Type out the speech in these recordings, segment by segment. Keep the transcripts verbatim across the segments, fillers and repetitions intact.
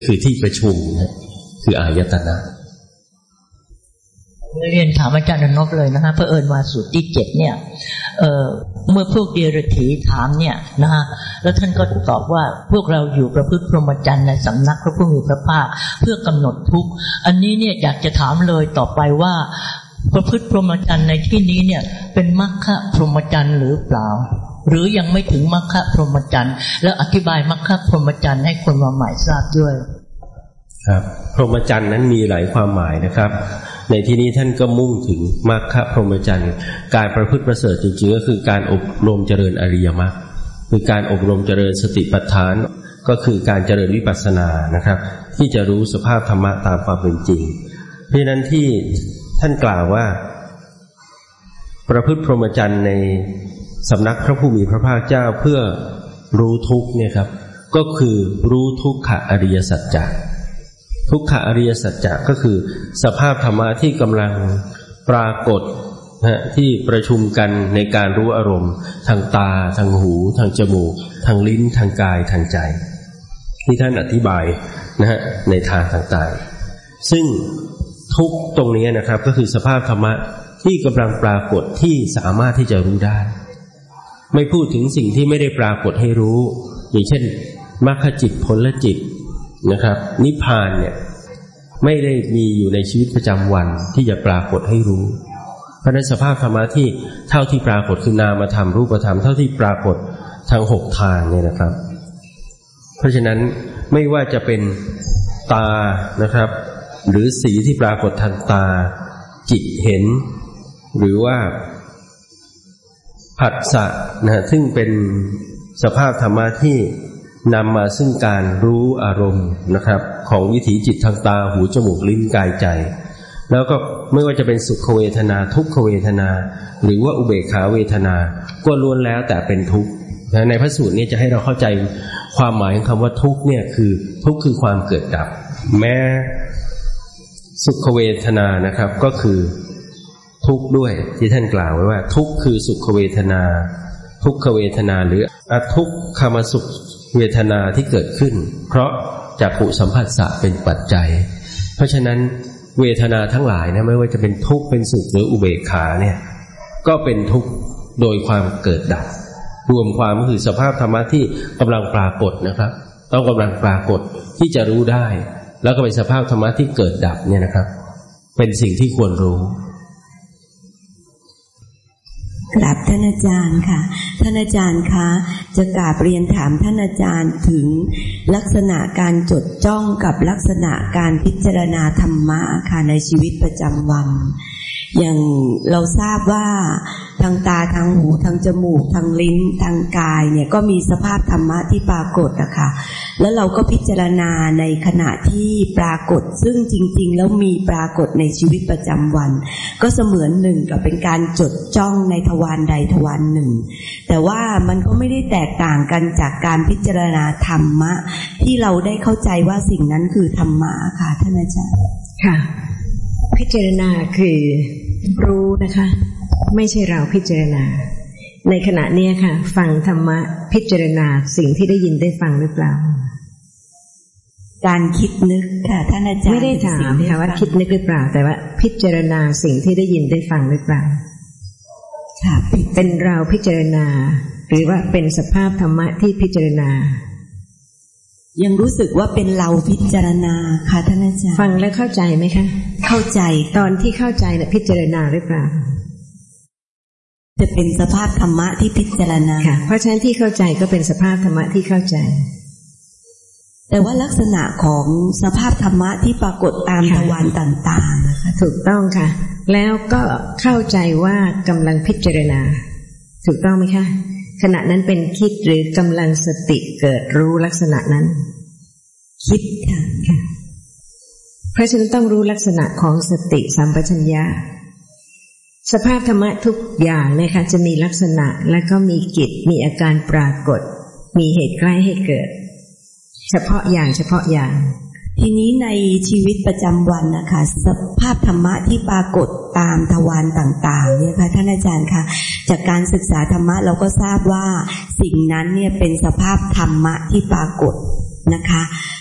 คือที่ประชุมนะคืออายตนะเรียนถามอาจารย์อนบเลยนะคะเผอิญว่าสูตรที่เจ็ดเนี่ยเอ่อเมื่อพวกเดรัจฉีถามเนี่ยนะคะแล้วท่านก็ตอบว่าพวกเราอยู่ประพฤติพรหมจรรย์ในสำนักพระผู้มีพระภาคเพื่อกำหนดทุกข์อันนี้เนี่ยอยากจะถามเลยต่อไปว่าประพฤติพรหมจรรย์ในที่นี้เนี่ยเป็นมรรคพรหมจรรย์หรือเปล่าหรือยังไม่ถึงมรรคพรหมจรรย์แล้วอธิบายมรรคพรหมจรรย์ให้คนมาใหม่ทราบด้วยครับพรหมจรรย์นั้นมีหลายความหมายนะครับในที่นี้ท่านก็มุ่งถึงมรรคพรหมจรรย์การประพฤติประเสริฐจริงๆก็คือการอบรมเจริญอริยมรรคคือการอบรมเจริญสติปัฏฐานก็คือการเจริญวิปัสสนานะครับที่จะรู้สภาพธรรมะตามความเป็นจริงเพราะฉะนั้นที่ท่านกล่าวว่าประพฤติพรหมจรรย์ในสำนักพระผู้มีพระภาคเจ้าเพื่อรู้ทุกข์เนี่ยครับก็คือรู้ทุกขอริยสัจจะทุกขอริยสัจจะก็คือสภาพธรรมะที่กำลังปรากฏนะที่ประชุมกันในการรู้อารมณ์ทางตาทางหูทางจมูกทางลิ้นทางกายทางใจที่ท่านอธิบายนะฮะในทางต่างๆซึ่งทุกตรงนี้นะครับก็คือสภาพธรรมะที่กำลังปรากฏที่สามารถที่จะรู้ได้ไม่พูดถึงสิ่งที่ไม่ได้ปรากฏให้รู้อย่างเช่นมรรคจิตผลจิตนะครับนิพพานเนี่ยไม่ได้มีอยู่ในชีวิตประจำวันที่จะปรากฏให้รู้เพราะฉะนั้นสภาพธรรมะที่เท่าที่ปรากฏคือนามธรรมรูปธรรมเท่าที่ปรากฏทางหกทางเนี่ยนะครับเพราะฉะนั้นไม่ว่าจะเป็นตานะครับหรือสีที่ปรากฏทางตาจิตเห็นหรือว่าผัสสะนะซึ่งเป็นสภาพธรรมะที่นำมาซึ่งการรู้อารมณ์นะครับของวิถีจิตทางตาหูจมูกลิ้นกายใจแล้วก็ไม่ว่าจะเป็นสุขเวทนาทุกขเวทนาหรือว่าอุเบกขาเวทนาก็ล้วนแล้วแต่เป็นทุกข์ในพระสูตรนี้จะให้เราเข้าใจความหมายของคำว่าทุกข์เนี่ยคือทุกข์คือความเกิดดับแม้สุขเวทนานะครับก็คือทุกข์ด้วยที่ท่านกล่าวไว้ว่าทุกข์คือสุขเวทนาทุกขเวทนาหรืออทุกขมสุขเวทนาที่เกิดขึ้นเพราะจักขุสัมผัสสะเป็นปัจจัยเพราะฉะนั้นเวทนาทั้งหลายนะไม่ว่าจะเป็นทุกข์เป็นสุขหรืออุเบกขาเนี่ยก็เป็นทุกข์โดยความเกิดดับรวมความก็คือสภาพธรรมะที่กำลังปรากฏนะครับต้องกำลังปรากฏที่จะรู้ได้แล้วก็เป็นสภาพธรรมะที่เกิดดับเนี่ยนะครับเป็นสิ่งที่ควรรู้กราบท่านอาจารย์ค่ะท่านอาจารย์คะจะกราบเรียนถามท่านอาจารย์ถึงลักษณะการจดจ้องกับลักษณะการพิจารณาธรรมะค่ะในชีวิตประจำวันอย่างเราทราบว่าทางตาทางหูทางจมูกทางลิ้นทางกายเนี่ยก็มีสภาพธรรมะที่ปรากฏอะค่ะแล้วเราก็พิจารณาในขณะที่ปรากฏซึ่งจริงๆแล้วมีปรากฏในชีวิตประจำวันก็เสมือนหนึ่งกับเป็นการจดจ้องในทวารใดทวารหนึ่งแต่ว่ามันก็ไม่ได้แตกต่างกันจากการพิจารณาธรรมะที่เราได้เข้าใจว่าสิ่งนั้นคือธรรมะค่ะท่านอาจารย์ค่ะพิจารณาคือรู้นะคะไม่ใช่เราพิจารณาในขณะนี้ค่ะฟังธรรมะพิจารณาสิ่งที่ได้ยินได้ฟังหรือเปล่าการคิดนึกค่ะท่านอาจารย์ไม่ได้ถามค่ะว่าคิดนึกหรือเปล่าแต่ว่าพิจารณาสิ่งที่ได้ยินได้ฟังหรือเปล่าค่ะเป็นเราพิจารณาหรือว่าเป็นสภาพธรรมะที่พิจารณายังรู้สึกว่าเป็นเราพิจารณาค่ะท่านอาจารย์ฟังแล้วเข้าใจไหมคะเข้าใจตอนที่เข้าใจเนี่ยพิจารณาหรือเปล่าจะเป็นสภาพธรรมะที่พิจารณาค่ะเพราะฉะนั้นที่เข้าใจก็เป็นสภาพธรรมะที่เข้าใจแต่ว่าลักษณะของสภาพธรรมะที่ปรากฏตามทวารต่างๆนะคะถูกต้องค่ะแล้วก็เข้าใจว่ากำลังพิจารณาถูกต้องไหมคะขณะนั้นเป็นคิดหรือกำลังสติเกิดรู้ลักษณะนั้นคิดค่ะเพราะฉะนั้นต้องรู้ลักษณะของสติสัมปชัญญะสภาพธรรมะทุกอย่างนะคะจะมีลักษณะและก็มีกิจมีอาการปรากฏมีเหตุใกล้ให้เกิดเฉพาะอย่างเฉพาะอย่างทีนี้ในชีวิตประจำวันนะคะสภาพธรรมะที่ปรากฏตามทวารต่างๆเนี่ยค่ะท่านอาจารย์คะจากการศึกษาธรรมะเราก็ทราบว่าสิ่งนั้นเนี่ยเป็นสภาพธรรมะที่ปรากฏนะคะ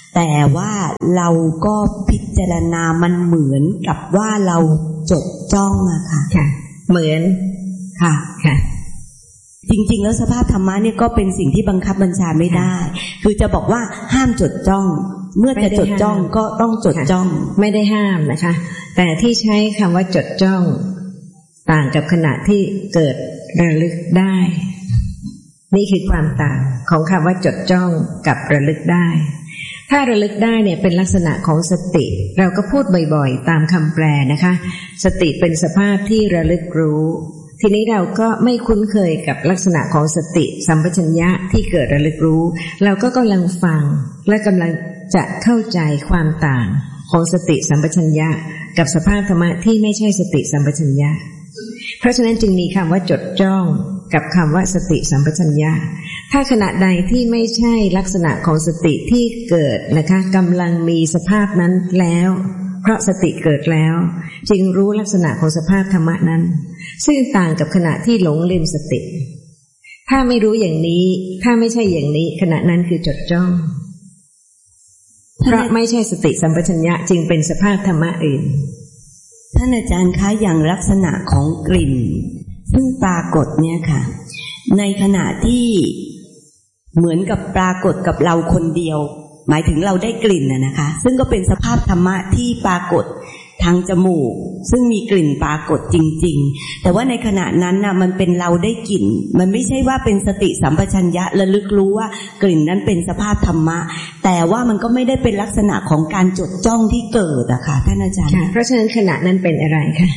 แต่ว่าเราก็พิจารณามันเหมือนกับว่าเราจดจ้องอะค่ะค่ะเหมือนค่ะค่ะจริงๆแล้วสภาพธรรมะเนี่ยก็เป็นสิ่งที่บังคับบัญชาไม่ได้คือจะบอกว่าห้ามจดจ้องเมื่อจะจดจ้องก็ต้องจดจ้องไม่ได้ห้ามนะคะแต่ที่ใช้คำว่าจดจ้องต่างกับขณะที่เกิดระลึกได้นี่คือความต่างของคำว่าจดจ้องกับระลึกได้ถ้าระลึกได้เนี่ยเป็นลักษณะของสติเราก็พูดบ่อยๆตามคำแปลนะคะสติเป็นสภาพที่ระลึกรู้ทีนี้เราก็ไม่คุ้นเคยกับลักษณะของสติสัมปชัญญะที่เกิดระลึกรู้เราก็กำลังฟังและกำลังจะเข้าใจความต่างของสติสัมปชัญญะกับสภาพธรรมะที่ไม่ใช่สติสัมปชัญญะเพราะฉะนั้นจึงมีคำว่าจดจ้องกับคำว่าสติสัมปชัญญะถ้าขณะใดที่ไม่ใช่ลักษณะของสติที่เกิดนะคะกำลังมีสภาพนั้นแล้วเพราะสติเกิดแล้วจึงรู้ลักษณะของสภาพธรรมะนั้นซึ่งต่างกับขณะที่หลงลืมสติถ้าไม่รู้อย่างนี้ถ้าไม่ใช่อย่างนี้ขณะนั้นคือจดจ้องเพราะไม่ใช่สติสัมปชัญญะจึงเป็นสภาพธรรมะอื่นท่านอาจารย์คะอย่างลักษณะของกลิ่นซึ่งปรากฏเนี่ยค่ะในขณะที่เหมือนกับปรากฏกับเราคนเดียวหมายถึงเราได้กลิ่นน่ะนะคะซึ่งก็เป็นสภาพธรรมะที่ปรากฏทางจมูกซึ่งมีกลิ่นปรากฏจริงๆแต่ว่าในขณะนั้นน่ะมันเป็นเราได้กลิ่นมันไม่ใช่ว่าเป็นสติสัมปชัญญะระลึกรู้ว่ากลิ่นนั้นเป็นสภาพธรรมะแต่ว่ามันก็ไม่ได้เป็นลักษณะของการจดจ้องที่เกิดอะค่ะท่านอาจารย์เพราะฉะนั้นขณะนั้นเป็นอะไรคะ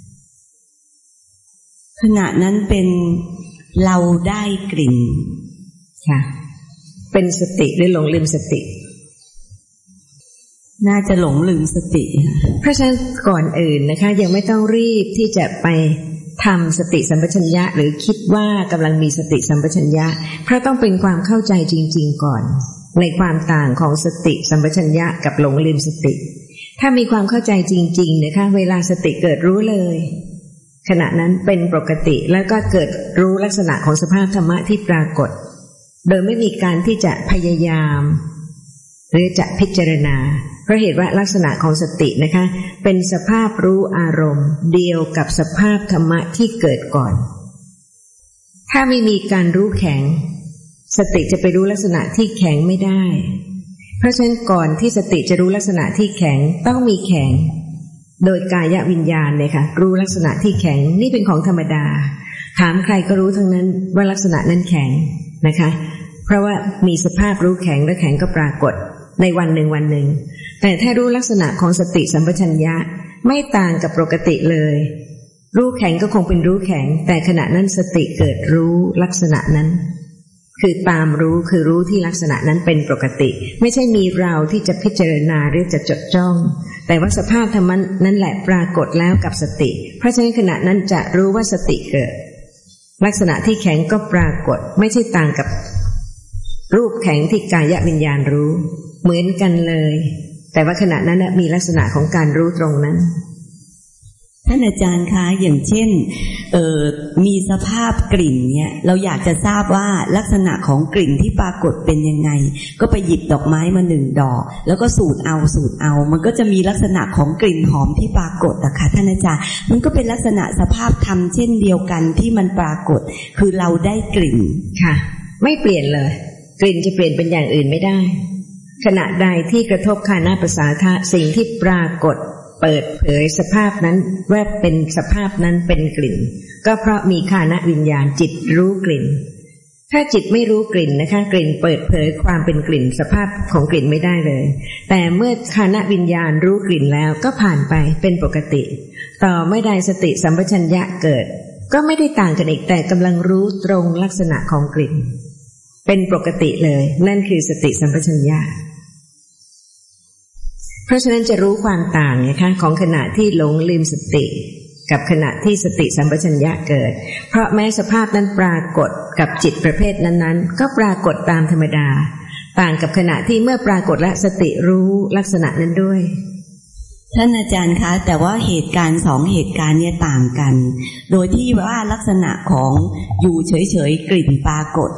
ขณะนั้นเป็นเราได้กลิ่นค่ะเป็นสติหรือหลงลืมสติน่าจะหลงลืมสติเพราะฉะนั้นก่อนอื่นนะคะยังไม่ต้องรีบที่จะไปทำสติสัมปชัญญะหรือคิดว่ากำลังมีสติสัมปชัญญะเพราะต้องเป็นความเข้าใจจริงๆก่อนในความต่างของสติสัมปชัญญะกับหลงลืมสติถ้ามีความเข้าใจจริงๆนะคะเวลาสติเกิดรู้เลยขณะนั้นเป็นปกติแล้วก็เกิดรู้ลักษณะของสภาพธรรมะที่ปรากฏโดยไม่มีการที่จะพยายามหรือจะพิจารณาเพราะเหตุว่าลักษณะของสตินะคะเป็นสภาพรู้อารมณ์เดียวกับสภาพธรรมะที่เกิดก่อนถ้าไม่มีการรู้แข็งสติจะไปรู้ลักษณะที่แข็งไม่ได้เพราะฉะนั้นก่อนที่สติจะรู้ลักษณะที่แข็งต้องมีแข็งโดยกายวิญญาณเนี่ยค่ะรู้ลักษณะที่แข็งนี่เป็นของธรรมดาถามใครก็รู้ทั้งนั้นว่าลักษณะนั้นแข็งนะคะเพราะว่ามีสภาพรู้แข็งและแข็งก็ปรากฏในวันหนึ่งวันหนึ่งแต่ถ้ารู้ลักษณะของสติสัมปชัญญะไม่ต่างกับปกติเลยรู้แข็งก็คงเป็นรู้แข็งแต่ขณะนั้นสติเกิดรู้ลักษณะนั้นคือตามรู้คือรู้ที่ลักษณะนั้นเป็นปกติไม่ใช่มีเราที่จะพิจารณาหรือจะจดจ้องแต่ว่าสภาพธรรมนั้นแหละปรากฏแล้วกับสติเพราะฉะนั้นขณะนั้นจะรู้ว่าสติเกิดลักษณะที่แข็งก็ปรากฏไม่ใช่ต่างกับรูปแข็งที่กายวิญญาณรู้เหมือนกันเลยแต่ว่าขณะนั้นมีลักษณะของการรู้ตรงนั้นท่านอาจารย์คะอย่างเช่นเอ่อมีสภาพกลิ่นเนี่ยเราอยากจะทราบว่าลักษณะของกลิ่นที่ปรากฏเป็นยังไงก็ไปหยิบดอกไม้มาหนึ่งดอกแล้วก็สูดเอาสูดเอามันก็จะมีลักษณะของกลิ่นหอมที่ปรากฏอะค่ะท่านอาจารย์มันก็เป็นลักษณะสภาพธรรมเช่นเดียวกันที่มันปรากฏคือเราได้กลิ่นค่ะไม่เปลี่ยนเลยกลิ่นจะเปลี่ยนเป็นอย่างอื่นไม่ได้ขณะใดที่กระทบฆานะประสาทะสิ่งที่ปรากฏเปิดเผยสภาพนั้นแวบเป็นสภาพนั้นเป็นกลิ่นก็เพราะมีฆานะวิญญาณจิตรู้กลิ่นถ้าจิตไม่รู้กลิ่นนะคะกลิ่นเปิดเผยความเป็นกลิ่นสภาพของกลิ่นไม่ได้เลยแต่เมื่อฆานะวิญญาณรู้กลิ่นแล้วก็ผ่านไปเป็นปกติต่อไม่ได้สติสัมปชัญญะเกิดก็ไม่ได้ต่างกันอีกแต่กำลังรู้ตรงลักษณะของกลิ่นเป็นปกติเลยนั่นคือสติสัมปชัญญะเพราะฉะนั้นจะรู้ความต่างนะคะของขณะที่หลงลืมสติกับขณะที่สติสัมปชัญญะเกิดเพราะแม้สภาพนั้นปรากฏกับจิตประเภทนั้นๆก็ปรากฏตามธรรมดาต่างกับขณะที่เมื่อปรากฏและสติรู้ลักษณะนั้นด้วยท่านอาจารย์คะแต่ว่าเหตุการณ์สองเหตุการณ์เนี่ยต่างกันโดยที่ว่าลักษณะของอยู่เฉยๆกลิ่นปรากฏ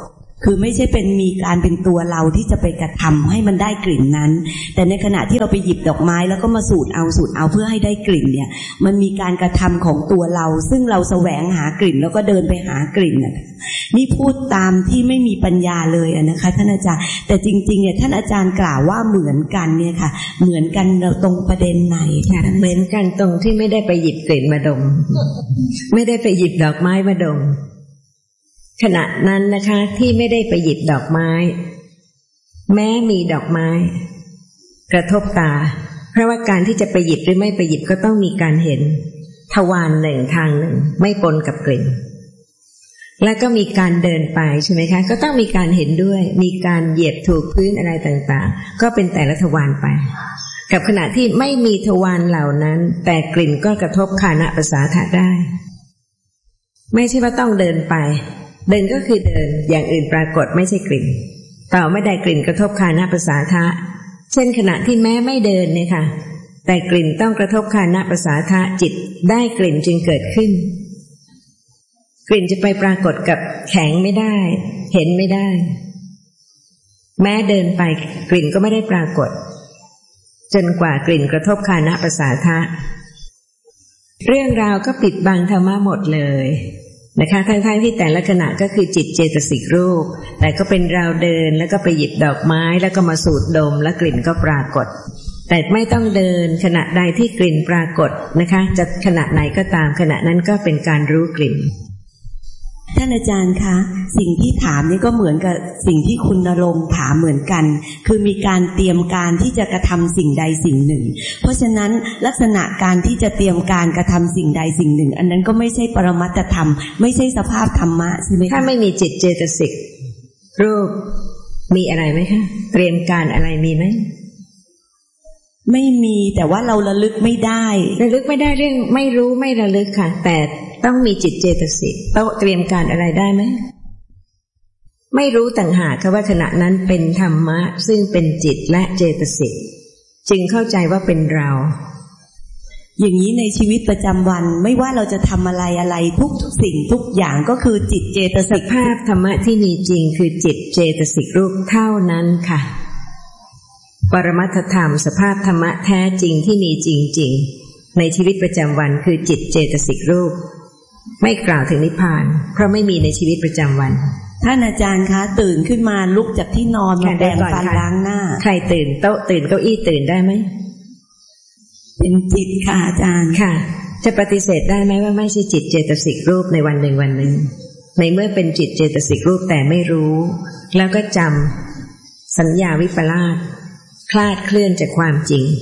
คือไม่ใช่เป็นมีการเป็นตัวเราที่จะไปกระทำให้มันได้กลิ่นนั้นแต่ในขณะที่เราไปหยิบดอกไม้แล้วก็มาสูดเอาสูดเอาเพื่อให้ได้กลิ่นเนี่ยมันมีการกระทำของตัวเราซึ่งเราแสวงหากลิ่นแล้วก็เดินไปหากลิ่นน่ะนี่พูดตามที่ไม่มีปัญญาเลยนะคะท่านอาจารย์แต่จริงๆเนี่ยท่านอาจารย์กล่าวว่าเหมือนกันเนี่ยค่ะเหมือนกันเราตรงประเด็นไหนค่ะเหมือนกันตรงที่ไม่ได้ไปหยิบกลิ่นมาดมไม่ได้ไปหยิบดอกไม้มาดมขณะนั้นนะคะที่ไม่ได้ไปหยิบดอกไม้แม้มีดอกไม้กระทบตาเพราะว่าการที่จะไปหยิบหรือไม่ไปหยิบก็ต้องมีการเห็นทวารหนึ่งทางหนึ่งไม่ปนกับกลิ่นแล้วก็มีการเดินไปใช่ไหมคะก็ต้องมีการเห็นด้วยมีการเหยียบถูกพื้นอะไรต่างๆก็เป็นแต่ละทวารไปกับขณะที่ไม่มีทวารเหล่านั้นแต่กลิ่นก็กระทบฆานะประสาทะได้ไม่ใช่ว่าต้องเดินไปเดินก็คือเดินอย่างอื่นปรากฏไม่ใช่กลิ่นต่อไม่ได้กลิ่นกระทบฆานะประสาทะเช่นขณะที่แม้ไม่เดินเนี่ยค่ะแต่กลิ่นต้องกระทบฆานะประสาทะจิตได้กลิ่นจึงเกิดขึ้นกลิ่นจะไปปรากฏกับแข็งไม่ได้เห็นไม่ได้แม้เดินไปกลิ่นก็ไม่ได้ปรากฏจนกว่ากลิ่นกระทบฆานะประสาทะเรื่องราวก็ปิดบังธรรมะหมดเลยนะคะทั้งๆที่แต่ละขณะก็คือจิตเจตสิกรูปแต่ก็เป็นเราเดินแล้วก็ไปหยิบดอกไม้แล้วก็มาสูดดมแล้วกลิ่นก็ปรากฏแต่ไม่ต้องเดินขณะใดที่กลิ่นปรากฏนะคะจะขณะไหนก็ตามขณะนั้นก็เป็นการรู้กลิ่นท่านอาจารย์คะสิ่งที่ถามนี่ก็เหมือนกับสิ่งที่คุณณรงค์ถามเหมือนกันคือมีการเตรียมการที่จะกระทำสิ่งใดสิ่งหนึ่งเพราะฉะนั้นลักษณะการที่จะเตรียมการกระทำสิ่งใดสิ่งหนึ่งอันนั้นก็ไม่ใช่ปรมัตถธรรมไม่ใช่สภาพธรรมะใช่ไหมคะถ้าไม่มีจิตเจตสิกรูปมีอะไรไหมคะเตรียมการอะไรมีไหมไม่มีแต่ว่าเราระลึกไม่ได้ระลึกไม่ได้เรื่องไม่รู้ไม่ระลึกค่ะแต่ต้องมีจิตเจตสิกต้องเตรียมการอะไรได้ไหมไม่รู้ต่างหากว่าขณะนั้นเป็นธรรมะซึ่งเป็นจิตและเจตสิกจึงเข้าใจว่าเป็นเราอย่างนี้ในชีวิตประจำวันไม่ว่าเราจะทำอะไรอะไรทุกสิ่งทุกอย่างก็คือจิตเจตสิกภาพธรรมะที่มีจริงคือจิตเจตสิกรูปเท่านั้นค่ะปรมัตถธรรมสภาพธรรมะแท้จริงที่มีจริงๆในชีวิตประจำวันคือจิตเจตสิกรูปไม่กล่าวถึงนิพพานเพราะไม่มีในชีวิตประจำวันท่านอาจารย์คะตื่นขึ้นมาลุกจากที่นอนมาแปรงฟันล้างหน้าใครตื่นโต๊ะตื่นเก้าอี้ตื่นได้ไหมเป็นจิตค่ะอาจารย์ค่ะจะปฏิเสธได้ไหมว่าไม่ใช่จิตเจตสิกรูปในวันหนึ่งวันหนึ่งในเมื่อเป็นจิตเจตสิกรูปแต่ไม่รู้แล้วก็จำสัญญาวิปลาสคลาดเคลื่อนจากความจริง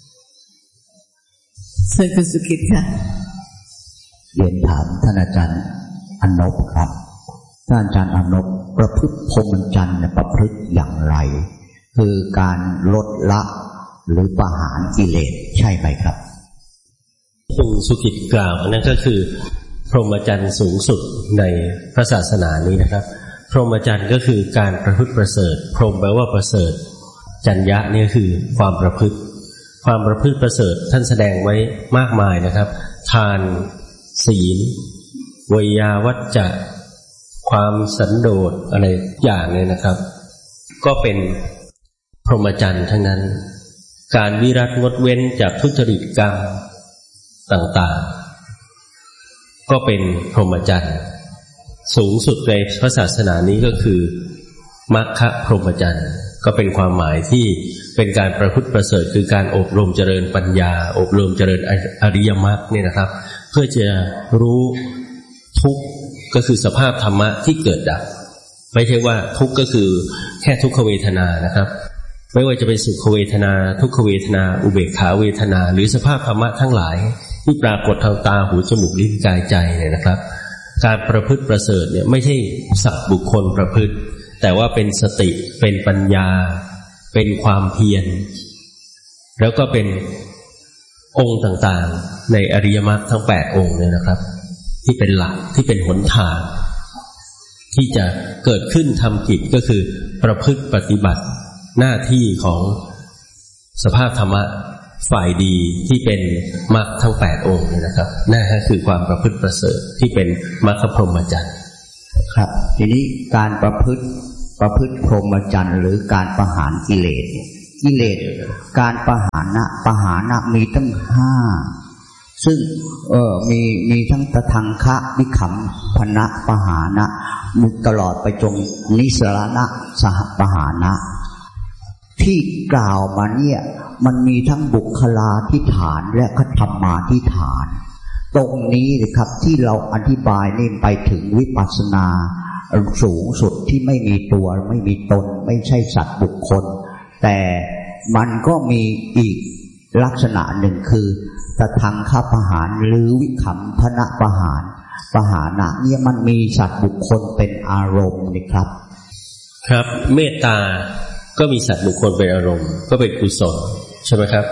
เชิญคุณสุกิตค่ะเรียนถามท่านอาจารย์อนบครับท่านอาจารย์อนบประพฤติพรหมจรรย์เนี่ยประพฤติอย่างไรคือการลดละหรือประหารกิเลสใช่ไหมครับคุณสุกิตกล่าวนั่นก็คือพรหมจรรย์สูงสุดในพระศาสนานี้นะครับพรหมจรรย์ก็คือการประพฤติประเสริฐพรหมแปลว่าประเสริฐจรรยะนี่คือความประพฤติความประพฤติประเสริฐท่านแสดงไว้มากมายนะครับทานศีลเวยาวัจจะความสันโดษอะไรอย่างเนี่ยนะครับก็เป็นพรหมจรรย์ทั้งนั้นการวิรัติงดเว้นจากทุจริตกรรมต่างๆก็เป็นพรหมจรรย์สูงสุดในพระศาสนานี้ก็คือมัคคะพรหมจรรย์ก็เป็นความหมายที่เป็นการประพฤติประเสริฐคือการอบรมเจริญปัญญาอบรมเจริญอริยมรรคเนี่ยนะครับเพื่อจะรู้ทุกข์ก็คือสภาพธรรมะที่เกิดดับไม่ใช่ว่าทุกข์ก็คือแค่ทุกขเวทนานะครับไม่ว่าจะเป็นสุขเวทนาทุกขเวทนาอุเบกขาเวทนาหรือสภาพธรรมะทั้งหลายที่ปรากฏทางตาหูจมูกลิ้นกายใจเนี่ยนะครับการประพฤติประเสริฐเนี่ยไม่ใช่สัตว์บุคคลประพฤติแต่ว่าเป็นสติเป็นปัญญาเป็นความเพียรแล้วก็เป็นองค์ต่างๆในอริยมรรคทั้งแปดองค์เนี่ยนะครับที่เป็นหลักที่เป็นหนทางที่จะเกิดขึ้นทำกิจก็คือประพฤติปฏิบัติหน้าที่ของสภาพธรรมะฝ่ายดีที่เป็นมรรคทั้งแปดองค์เนี่ยนะครับนั่นก็คือความประพฤติประเสริฐที่เป็นมรรคพรหมจรรย์คครับทีนี้การประพฤติประพฤติพรหมจรรย์หรือการประหารกิเลสกิเลสการประหารนะประหารนะมีตั้งห้าซึ่งเออมีมีทั้งตทังคะวิคัมพนะประหารนะมุตลอดไปจงนิสรณะสหประหารนะที่กล่าวมาเนี่ยมันมีทั้งบุคลาธิฐานและคธรรมาธิฐานตรงนี้นะครับที่เราอธิบายนี่ไปถึงวิปัสสนาสูงสุดที่ไม่มีตัวไม่มีตนไม่ใช่สัตว์บุคคลแต่มันก็มีอีกลักษณะหนึ่งคือตทังคะประหารหรือวิคัมพนะประหารประหารนะเนี่ยมันมีสัตว์บุคคลเป็นอารมณ์นี่ครับครับเมตตาก็มีสัตว์บุคคลเป็นอารมณ์ก็เป็นกุศลใช่ไหมครับ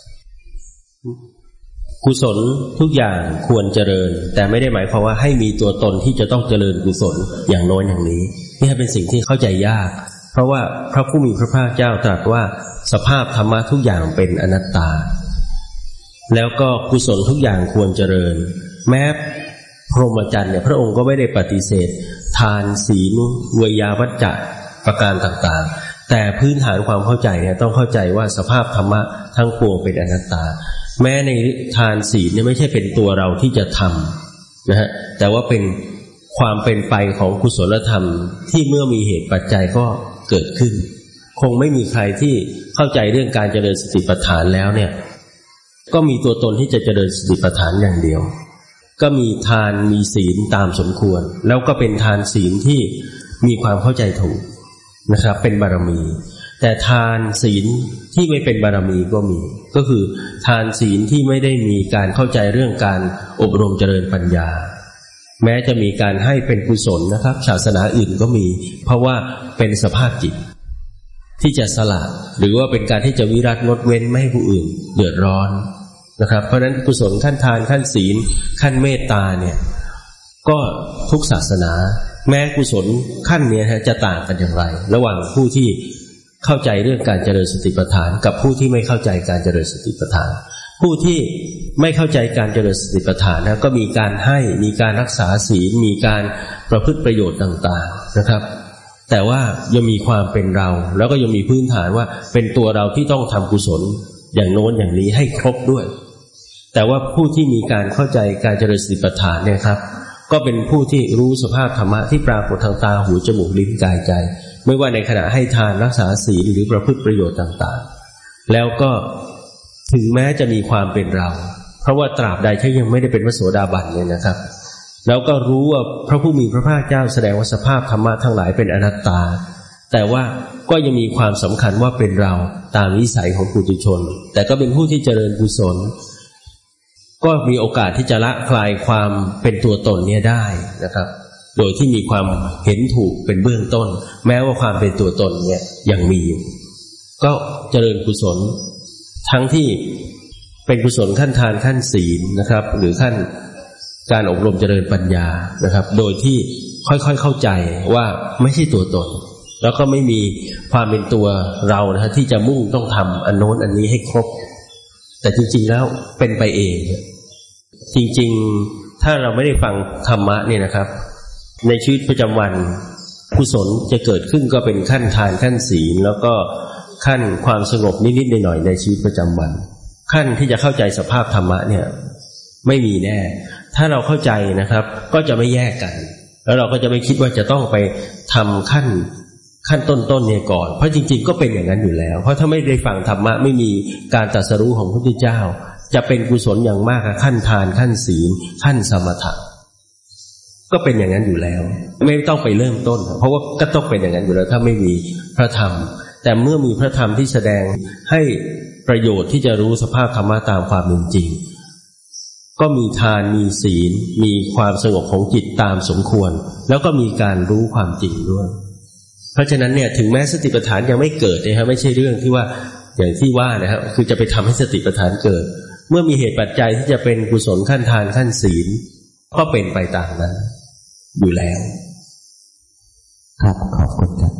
กุศลทุกอย่างควรเจริญแต่ไม่ได้หมายความว่าให้มีตัวตนที่จะต้องเจริญกุศลอย่างโน้นอย่างนี้นี่เป็นสิ่งที่เข้าใจยากเพราะว่าพระผู้มีพระภาคเจ้าตรัสว่าสภาพธรรมะทุกอย่างเป็นอนัตตาแล้วก็กุศลทุกอย่างควรเจริญแม้พรหมจรรย์เนี่ยพระองค์ก็ไม่ได้ปฏิเสธทานศีลเวยาวัจจะประการต่างๆแต่พื้นฐานความเข้าใจเนี่ยต้องเข้าใจว่าสภาพธรรมะทั้งปวงเป็นอนัตตาแม้ในทานศีลเนี่ยไม่ใช่เป็นตัวเราที่จะทำนะฮะแต่ว่าเป็นความเป็นไปของกุศลธรรมที่เมื่อมีเหตุปัจจัยก็เกิดขึ้นคงไม่มีใครที่เข้าใจเรื่องการเจริญสติปัฏฐานแล้วเนี่ยก็มีตัวตนที่จะเจริญสติปัฏฐานอย่างเดียวก็มีทานมีศีลตามสมควรแล้วก็เป็นทานศีลที่มีความเข้าใจถูกนะครับเป็นบารมีแต่ทานศีลที่ไม่เป็นบารมีก็มีก็คือทานศีลที่ไม่ได้มีการเข้าใจเรื่องการอบรมเจริญปัญญาแม้จะมีการให้เป็นกุศลนะครับศาสนาอื่นก็มีเพราะว่าเป็นสภาพจิตที่จะสละหรือว่าเป็นการที่จะวิรัติงดเว้นไม่ให้ผู้อื่นเดือดร้อนนะครับเพราะฉะนั้นกุศลขั้นทานขั้นศีลขั้นเมตตาเนี่ยก็ทุกศาสนาแม้กุศลขั้นนี้จะต่างกันอย่างไรระหว่างผู้ที่เข้าใจเรื่องการเจริญสติปัฏฐานกับผู้ที่ไม่เข้าใจการเจริญสติปัฏฐานผู้ที่ไม่เข้าใจการเจริญสติปัฏฐานนะก็มีการให้มีการรักษาศีลมีการประพฤติประโยชน์ต่างๆนะครับแต่ว่ายังมีความเป็นเราแล้วก็ยังมีพื้นฐานว่าเป็นตัวเราที่ต้องทำกุศลอย่างโน้นอย่างนี้ให้ครบด้วยแต่ว่าผู้ที่มีการเข้าใจการเจริญสติปัฏฐานเนี่ยครับก็เป็นผู้ที่รู้สภาพธรรมะที่ปรากฏทางตาหูจมูกลิ้นกายใจไม่ว่าในขณะให้ทานรักษาศีลหรือประพฤติประโยชน์ต่างๆแล้วก็ถึงแม้จะมีความเป็นเราเพราะว่าตราบใดที่ยังไม่ได้เป็นพระโสดาบันเลยนะครับแล้วก็รู้ว่าพระผู้มีพระภาคเจ้าแสดงว่าสภาพธรรมะทั้งหลายเป็นอนัตตาแต่ว่าก็ยังมีความสำคัญว่าเป็นเราตามวิสัยของปุถุชนแต่ก็เป็นผู้ที่เจริญกุศลก็มีโอกาสที่จะละคลายความเป็นตัวตนเนี่ยได้นะครับโดยที่มีความเห็นถูกเป็นเบื้องต้นแม้ว่าความเป็นตัวตนเนี่ยยังมีอยู่ก็เจริญกุศลทั้งที่เป็นกุศลขั้นทานขั้นศีลนะครับหรือขั้นการอบรมเจริญปัญญานะครับโดยที่ค่อยๆเข้าใจว่าไม่ใช่ตัวตนแล้วก็ไม่มีความเป็นตัวเรานะฮะที่จะมุ่งต้องทำอันโน้นอันนี้ให้ครบแต่จริงๆแล้วเป็นไปเองจริงๆถ้าเราไม่ได้ฟังธรรมะเนี่ยนะครับในชีวิตประจำวันกุศลจะเกิดขึ้นก็เป็นขั้นทานขั้นศีลแล้วก็ขั้นความสงบนิดๆหน่อยๆในชีวิตประจำวันขั้นที่จะเข้าใจสภาพธรรมะเนี่ยไม่มีแน่ถ้าเราเข้าใจนะครับก็จะไม่แยกกันแล้วเราก็จะไม่คิดว่าจะต้องไปทำขั้นขั้นต้นๆเนี่ยก่อนเพราะจริงๆก็เป็นอย่างนั้นอยู่แล้วเพราะถ้าไม่ได้ฟังธรรมะไม่มีการตรัสรู้ของพระพุทธเจ้าจะเป็นกุศลอย่างมากขั้นทานขั้นศีลขั้นสมถะก็เป็นอย่างนั้นอยู่แล้วไม่ต้องไปเริ่มต้นเพราะว่าก็ต้องเป็นอย่างนั้นอยู่แล้วถ้าไม่มีพระธรรมแต่เมื่อมีพระธรรมที่แสดงให้ประโยชน์ที่จะรู้สภาพธรรมะตามความเป็นจริงก็มีทานมีศีลมีความสงบของจิตตามสมควรแล้วก็มีการรู้ความจริงด้วยเพราะฉะนั้นเนี่ยถึงแม้สติปัฏฐานยังไม่เกิดนะครับไม่ใช่เรื่องที่ว่าอย่างที่ว่านะครับคือจะไปทำให้สติปัฏฐานเกิดเมื่อมีเหตุปัจจัยที่จะเป็นกุศลขั้นทานขั้นศีลก็เป็นไปตามนั้นอยู่แล้วครับขอบคุณครับ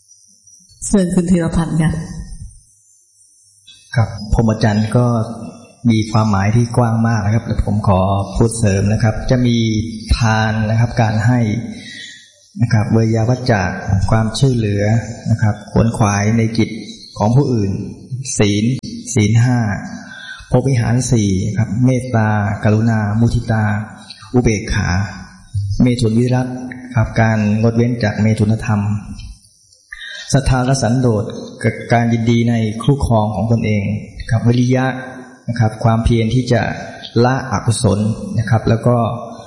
เชิญคุณธีรพันธ์ค่ะครับพรหมจรรย์ก็มีความหมายที่กว้างมากนะครับผมขอพูดเสริมนะครับจะมีทานนะครับการให้นะครับเวยาวัจจะความช่วยเหลือนะครับขวนขวายในกิจของผู้อื่นศีลศีลห้าพรหมวิหารสี่ครับเมตตากรุณามุทิตาอุเบกขาเมถุนวิรัตครับการงดเว้นจากเมถุนธรรมศรัทธาและสันโดษกับการยินดีในคู่ครองของตนเองครับวิริยะนะครับความเพียรที่จะละอกุศลนะครับแล้วก็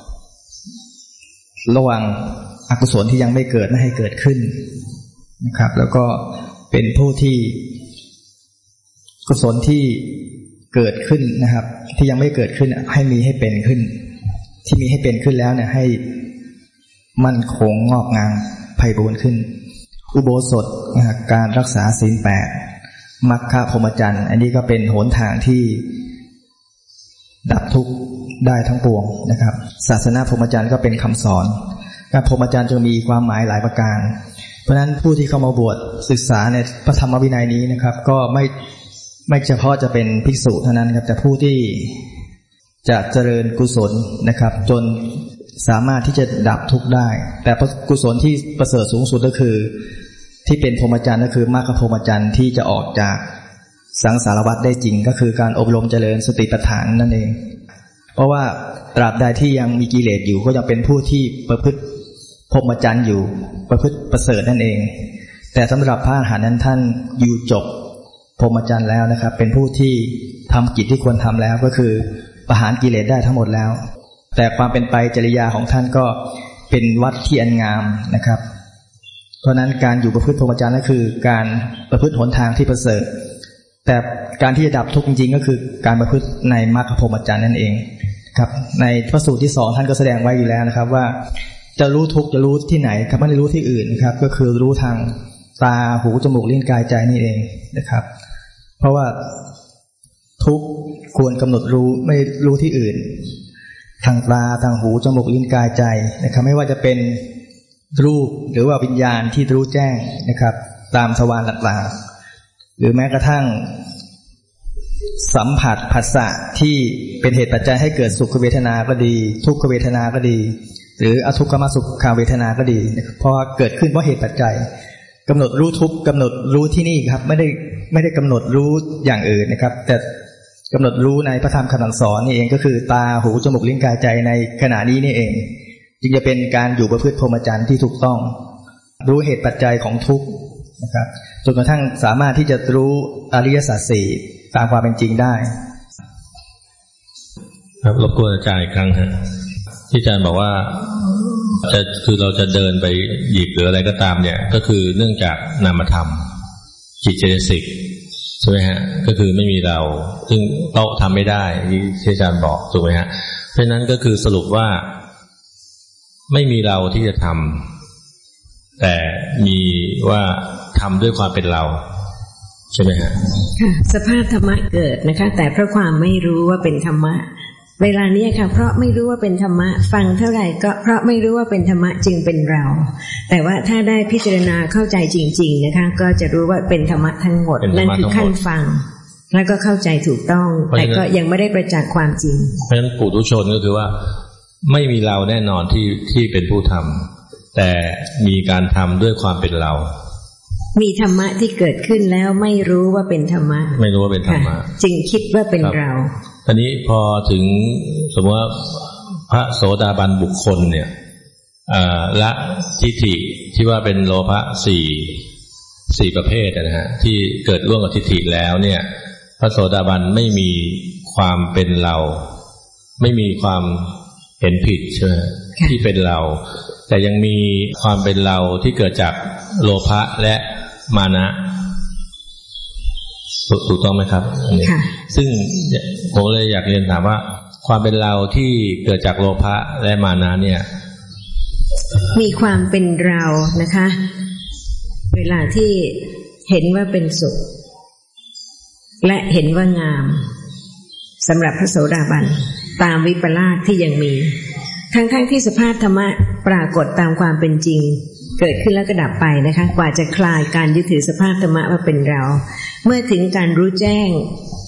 ระวังอกุศลที่ยังไม่เกิดไม่ให้เกิดขึ้นนะครับแล้วก็เป็นผู้ที่กุศลที่เกิดขึ้นนะครับที่ยังไม่เกิดขึ้นให้มีให้เป็นขึ้นที่มีให้เป็นขึ้นแล้วเนี่ยให้มั่นคงงอกงามไพบูรย์ขึ้นอุโบสถนะครับการรักษาศีลแปดมรรคพรหมจรรย์อันนี้ก็เป็นหนทางที่ดับทุกข์ได้ทั้งปวงนะครับศาสนาพรหมจรรย์ก็เป็นคำสอนการพรหมจรรย์จะมีความหมายหลายประการเพราะฉะนั้นผู้ที่เข้ามาบวชศึกษาในพระธรรมวินัยนี้นะครับก็ไม่ไม่เฉพาะจะเป็นภิกษุเท่านั้นครับแต่ผู้ที่จะเจริญกุศลนะครับจนสามารถที่จะดับทุกข์ได้แต่กุศลที่ประเสริฐสูงสุดก็คือที่เป็นพรหมจรรย์ก็คือมรรคพรหมจรรย์ที่จะออกจากสังสารวัฏได้จริงก็คือการอบรมเจริญสติปัฏฐานนั่นเองเพราะว่าตราบใดที่ยังมีกิเลสอยู่ก็ยังเป็นผู้ที่ประพฤติพรหมจรรย์อยู่ประพฤติประเสริฐนั่นเองแต่สำหรับพระอรหันต์นั้นท่านอยู่จบพรหมจรรย์แล้วนะครับเป็นผู้ที่ทำกิจที่ควรทำแล้วก็คือประหารกิเลสได้ทั้งหมดแล้วแต่ความเป็นไปจริยาของท่านก็เป็นวัดที่อันงามนะครับเพราะนั้นการอยู่ประพฤติพรหมจรรย์ก็คือการประพฤติหนทางที่ประเสริฐแต่การที่จะดับทุกข์จริงๆก็คือการประพฤติในมรรคพรหมจรรย์นั่นเองครับในพระสูตรที่สองท่านก็แสดงไว้อยู่แล้วนะครับว่าจะรู้ทุกข์จะรู้ที่ไหนครับไม่ได้รู้ที่อื่นนะครับก็คือรู้ทางตาหูจมูกลิ้นกายใจนี่เองนะครับเพราะว่าทุกข์ควรกำหนดรู้ไม่รู้ที่อื่นทางตาทางหูจมูกลิ้นกายใจนะครับไม่ว่าจะเป็นรูปหรือว่าวิญญาณที่รู้แจ้งนะครับตามทวารต่างๆหรือแม้กระทั่งสัมผัสผัสสะที่เป็นเหตุปัจจัยให้เกิดสุขเวทนาก็ดีทุกขเวทนาก็ดีหรืออทุกขมสุขเวทนาก็ดีนะครับเพราะเกิดขึ้นเพราะเหตุปัจจัยกำหนดรู้ทุกกำหนดรู้ที่นี่ครับไม่ได้ไม่ได้กำหนดรู้อย่างอื่นนะครับแต่กำหนดรู้ในพระธรรมคำสั่งสอนนี่เองก็คือตาหูจมูกลิ้นกายใจในขณะนี้นี่เองจึงจะเป็นการอยู่ประพฤติพรหมจรรย์ที่ถูกต้องรู้เหตุปัจจัยของทุกข์นะครับจนกระทั่งสามารถที่จะรู้อริยสัจสี่ตามความเป็นจริงได้ครับรบกวนอาจารย์อีกครั้งฮะที่อาจารย์บอกว่าจะคือเราจะเดินไปหยิบหรืออะไรก็ตามเนี่ยก็คือเนื่องจากนามธรรมจิตเจตสิกใช่ไหมฮะก็คือไม่มีเราซึ่งโต๊ะทำไม่ได้ที่อาจารย์บอกถูกไหมฮะเพราะฉะนั้นก็คือสรุปว่าไม่มีเราที่จะทำแต่มีว่าทำด้วยความเป็นเราใช่ไหมฮะค่ะสภาพธรรมะเกิดนะคะแต่เพราะความไม่รู้ว่าเป็นธรรมะเวลานี้ค่ะเพราะไม่รู้ว่าเป็นธรรมะฟังเท่าไหร่ก็เพราะไม่รู้ว่าเป็นธรรมะจึงเป็นเราแต่ว่าถ้าได้พิจารณาเข้าใจจริงๆนะคะก็จะรู้ว่าเป็นธรรมะทั้งหมดนั่นคือขั้นฟังแล้วก็เข้าใจถูกต้องแต่ก็ยังไม่ได้ประจักษ์ความจริงเพราะฉะนั้นปุถุชนก็คือว่าไม่มีเราแน่นอนที่ที่เป็นผู้ทำแต่มีการทำด้วยความเป็นเรามีธรรมะที่เกิดขึ้นแล้วไม่รู้ว่าเป็นธรรมะไม่รู้ว่าเป็นธรรมะจึงคิดว่าเป็นเราตอนนี้พอถึงสมมติว่าพระโสดาบันบุคคลเนี่ยละทิฏฐิที่ว่าเป็นโลภะสี่สี่ประเภทนะฮะที่เกิดร่วมกับทิฏฐิแล้วเนี่ยพระโสดาบันไม่มีความเป็นเราไม่มีความเห็นผิดใช่ไหมที่เป็นเราแต่ยังมีความเป็นเราที่เกิดจากโลภะและมานะถูกต้องไหมครับอันนี้ซึ่งผมเลยอยากเรียนถามว่าความเป็นเราที่เกิดจากโลภะและมานะเนี่ยมีความเป็นเรานะคะเวลาที่เห็นว่าเป็นสุขและเห็นว่างามสำหรับพระโสดาบันตามวิปลาสที่ยังมีทั้งๆ ท, ที่สภาพธรรมะปรากฏตามความเป็นจริงเกิดขึ้นแล้วก็ดับไปนะคะกว่าจะคลายการยึดถือสภาพธรรมะว่าเป็นเราเมื่อถึงการรู้แจ้ง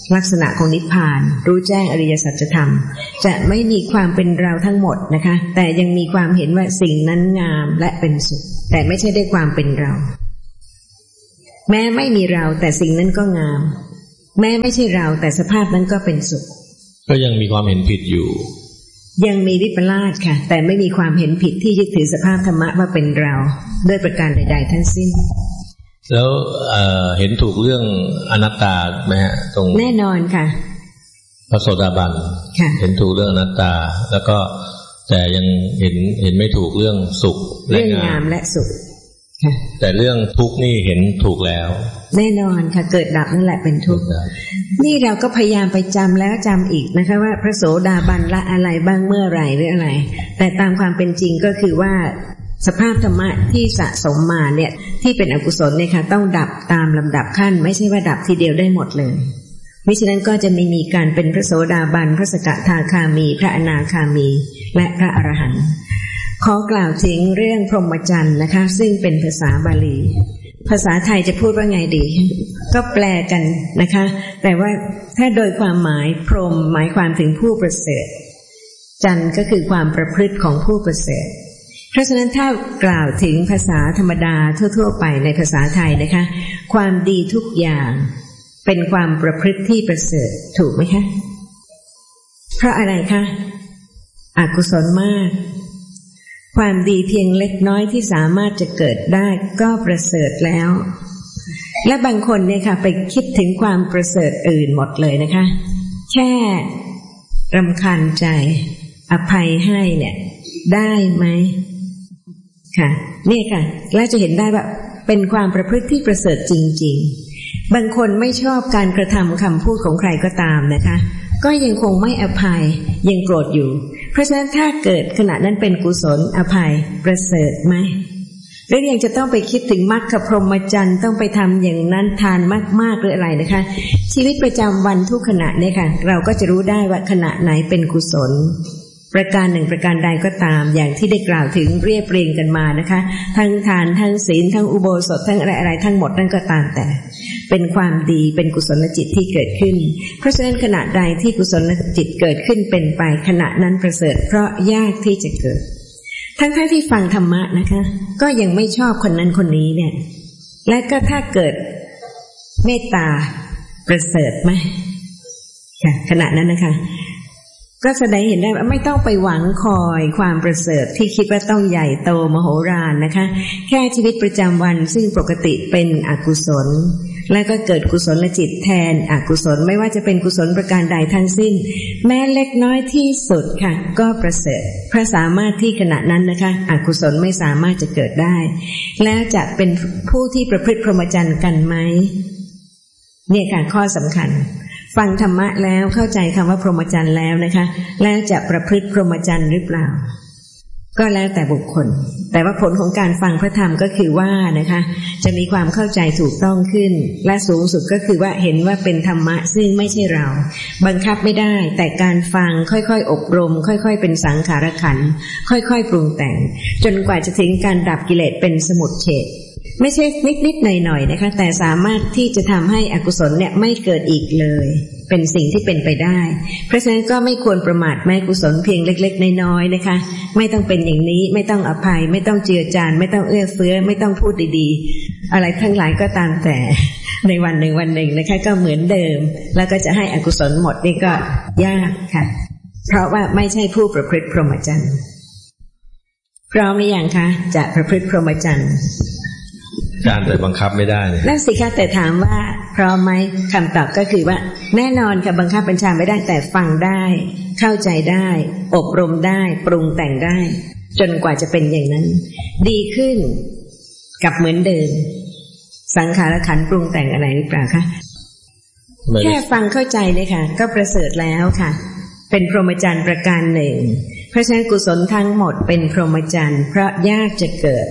ลักษณะของนิพพานรู้แจ้งอริยสัจธรรมจะไม่มีความเป็นเราทั้งหมดนะคะแต่ยังมีความเห็นว่าสิ่งนั้นงามและเป็นสุขแต่ไม่ใช่ด้วยความเป็นเราแม้ไม่มีเราแต่สิ่งนั้นก็งามแม้ไม่ใช่เราแต่สภาพนั้นก็เป็นสุขก็ยังมีความเห็นผิดอยู่ยังมีวิปลาสค่ะแต่ไม่มีความเห็นผิดที่ยึดถือสภาพธรรมะว่าเป็นเราด้วยประการใดๆทั้งสิ้นแล้ว เอ่อ เห็นถูกเรื่องอนัตตาไหมฮะตรงแน่นอนค่ะพระโสดาบันเห็นถูกเรื่องอนัตตาแล้วก็แต่ยังเห็นเห็นไม่ถูกเรื่องสุขเรื่องงามและสุขค่ะแต่เรื่องทุกข์นี่เห็นถูกแล้วแน่นอนค่ะเกิดดับนั่นแหละเป็นทุกข์นี่เราก็พยายามไปจำแล้วจำอีกนะคะว่าพระโสดาบันละอะไรบ้างเมื่อไหร่หรืออะไรแต่ตามความเป็นจริงก็คือว่าสภาพธรรมะที่สะสมมาเนี่ยที่เป็นอกุศลเนี่ยค่ะต้องดับตามลำดับขั้นไม่ใช่ว่าดับทีเดียวได้หมดเลยมิฉะนั้นก็จะไม่มีการเป็นพระโสดาบันพระสกทาคามีพระอนาคามีและพระอรหันต์ขอกล่าวถึงเรื่องพรหมจรรย์นะคะซึ่งเป็นภาษาบาลีภาษาไทยจะพูดว่าไงดีก็แปลกันนะคะแต่ว่าถ้าโดยความหมายพรหมหมายความถึงผู้ประเสริฐจรรย์ก็คือความประพฤติของผู้ประเสริฐเพราะฉะนั้นถ้ากล่าวถึงภาษาธรรมดาทั่วๆไปในภาษาไทยนะคะความดีทุกอย่างเป็นความประพฤติที่ประเสริฐถูกไหมคะเพราะอะไรคะอกุศลมากความดีเพียงเล็กน้อยที่สามารถจะเกิดได้ก็ประเสริฐแล้วและบางคนเนี่ยค่ะไปคิดถึงความประเสริฐอื่นหมดเลยนะคะแค่รำคาญใจอภัยให้เนี่ยได้ไหมค่ะนี่ค่ะแล้วจะเห็นได้ว่าเป็นความประพฤติที่ประเสริฐจริงๆบางคนไม่ชอบการกระทำคำพูดของใครก็ตามนะคะก็ยังคงไม่อภัยยังโกรธอยู่เพราะฉะนั้นถ้าเกิดขณะนั้นเป็นกุศลอภัยประเสริฐไหมหรือยังจะต้องไปคิดถึงมรรคพรหมจรรย์ต้องไปทำอย่างนั้นทานมากๆหรืออะไรนะคะชีวิตประจำวันทุกขณะเนี่ยค่ะเราก็จะรู้ได้ว่าขณะไหนเป็นกุศลประการหนึ่งประการใดก็ตามอย่างที่ได้กล่าวถึงเรียบเรียงกันมานะคะทั้งทานทั้งศีลทั้งอุโบสถทั้งอะไรอะไรทั้งหมดนั่นก็ตามแต่เป็นความดีเป็นกุศลจิตที่เกิดขึ้นเพราะฉะนั้นขณะใดที่กุศลจิตเกิดขึ้นเป็นไปขณะนั้นประเสริฐเพราะยากที่จะเกิดทั้งๆ ท, ที่ฟังธรรมะนะคะก็ยังไม่ชอบคนนั้นคนนี้เนี่ยและก็ถ้าเกิดเมตตาประเสริฐไหมค่ะขณะนั้นนะคะก็แสดงเห็นได้ว่าไม่ต้องไปหวังคอยความประเสริฐที่คิดว่าต้องใหญ่โตมโหฬารนะคะแค่ชีวิตประจำวันซึ่งปกติเป็นอกุศลแล้วก็เกิดกุศลจิตแทนอกุศลไม่ว่าจะเป็นกุศลประการใดทั้งสิ้นแม้เล็กน้อยที่สุดค่ะก็ประเสริฐเพราะสามารถที่ขณะนั้นนะคะอกุศลไม่สามารถจะเกิดได้แล้วจะเป็นผู้ที่ประพฤติพรหมจรรย์กันไหมเนี่ยค่ะข้อสำคัญฟังธรรมะแล้วเข้าใจคำว่าพรหมจรรย์แล้วนะคะแล้วจะประพฤติพรหมจรรย์หรือเปล่าก็แล้วแต่บุคคลแต่ว่าผลของการฟังพระธรรมก็คือว่านะคะจะมีความเข้าใจถูกต้องขึ้นและสูงสุดก็คือว่าเห็นว่าเป็นธรรมะซึ่งไม่ใช่เราบังคับไม่ได้แต่การฟังค่อยๆอบรมค่อยๆเป็นสังขารขันธ์ค่อยๆปรุงแต่งจนกว่าจะถึงการดับกิเลสเป็นสมุจเฉทไม่ใช่นิดๆหน่อยๆนะคะแต่สามารถที่จะทำให้อกุศลเนี่ยไม่เกิดอีกเลยเป็นสิ่งที่เป็นไปได้เพราะฉะนั้นก็ไม่ควรประมาทแม้กุศลเพียงเล็กๆน้อยๆนะคะไม่ต้องเป็นอย่างนี้ไม่ต้องอภัยไม่ต้องเจือจานไม่ต้องเอื้อเฟื้อไม่ต้องพูดดีๆอะไรทั้งหลายก็ตามแต่ในวันหนึ่งวันหนึ่งนะคะก็เหมือนเดิมแล้วก็จะให้อกุศลหมดนี่ก็ยากค่ะเพราะว่าไม่ใช่ผู้ประพฤติพรหมจรรย์พร้อมหรือยังคะจะประพฤติพรหมจรรย์การแต่บังคับไม่ได้เลยนั่นสิคะแต่ถามว่าพร้อมไหมคำตอบก็คือว่าแน่นอนค่ะบังคับบัญชาไม่ได้แต่ฟังได้เข้าใจได้อบรมได้ปรุงแต่งได้จนกว่าจะเป็นอย่างนั้นดีขึ้นกับเหมือนเดิมสังขารขันธ์ปรุงแต่งอะไรหรือเปล่าคะแค่ฟังเข้าใจเลยค่ะก็ประเสริฐแล้วค่ะเป็นพรหมจรรย์ประการหนึ่งเพราะฉะนั้นกุศลทั้งหมดเป็นพรหมจรรย์เพราะยากจะเกิด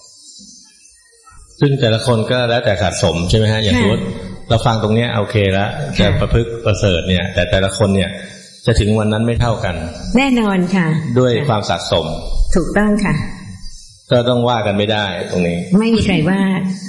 ซึ่งแต่ละคนก็แล้วแต่สะสมใช่ไหมฮะอย่างสมมติเราฟังตรงนี้โอเคแล้วจะประพฤติประเสริฐเนี่ยแต่แต่ละคนเนี่ยจะถึงวันนั้นไม่เท่ากันแน่นอนค่ะด้วยความสะสมถูกต้องค่ะก็ต้องว่ากันไม่ได้ตรงนี้ไม่มีใครว่า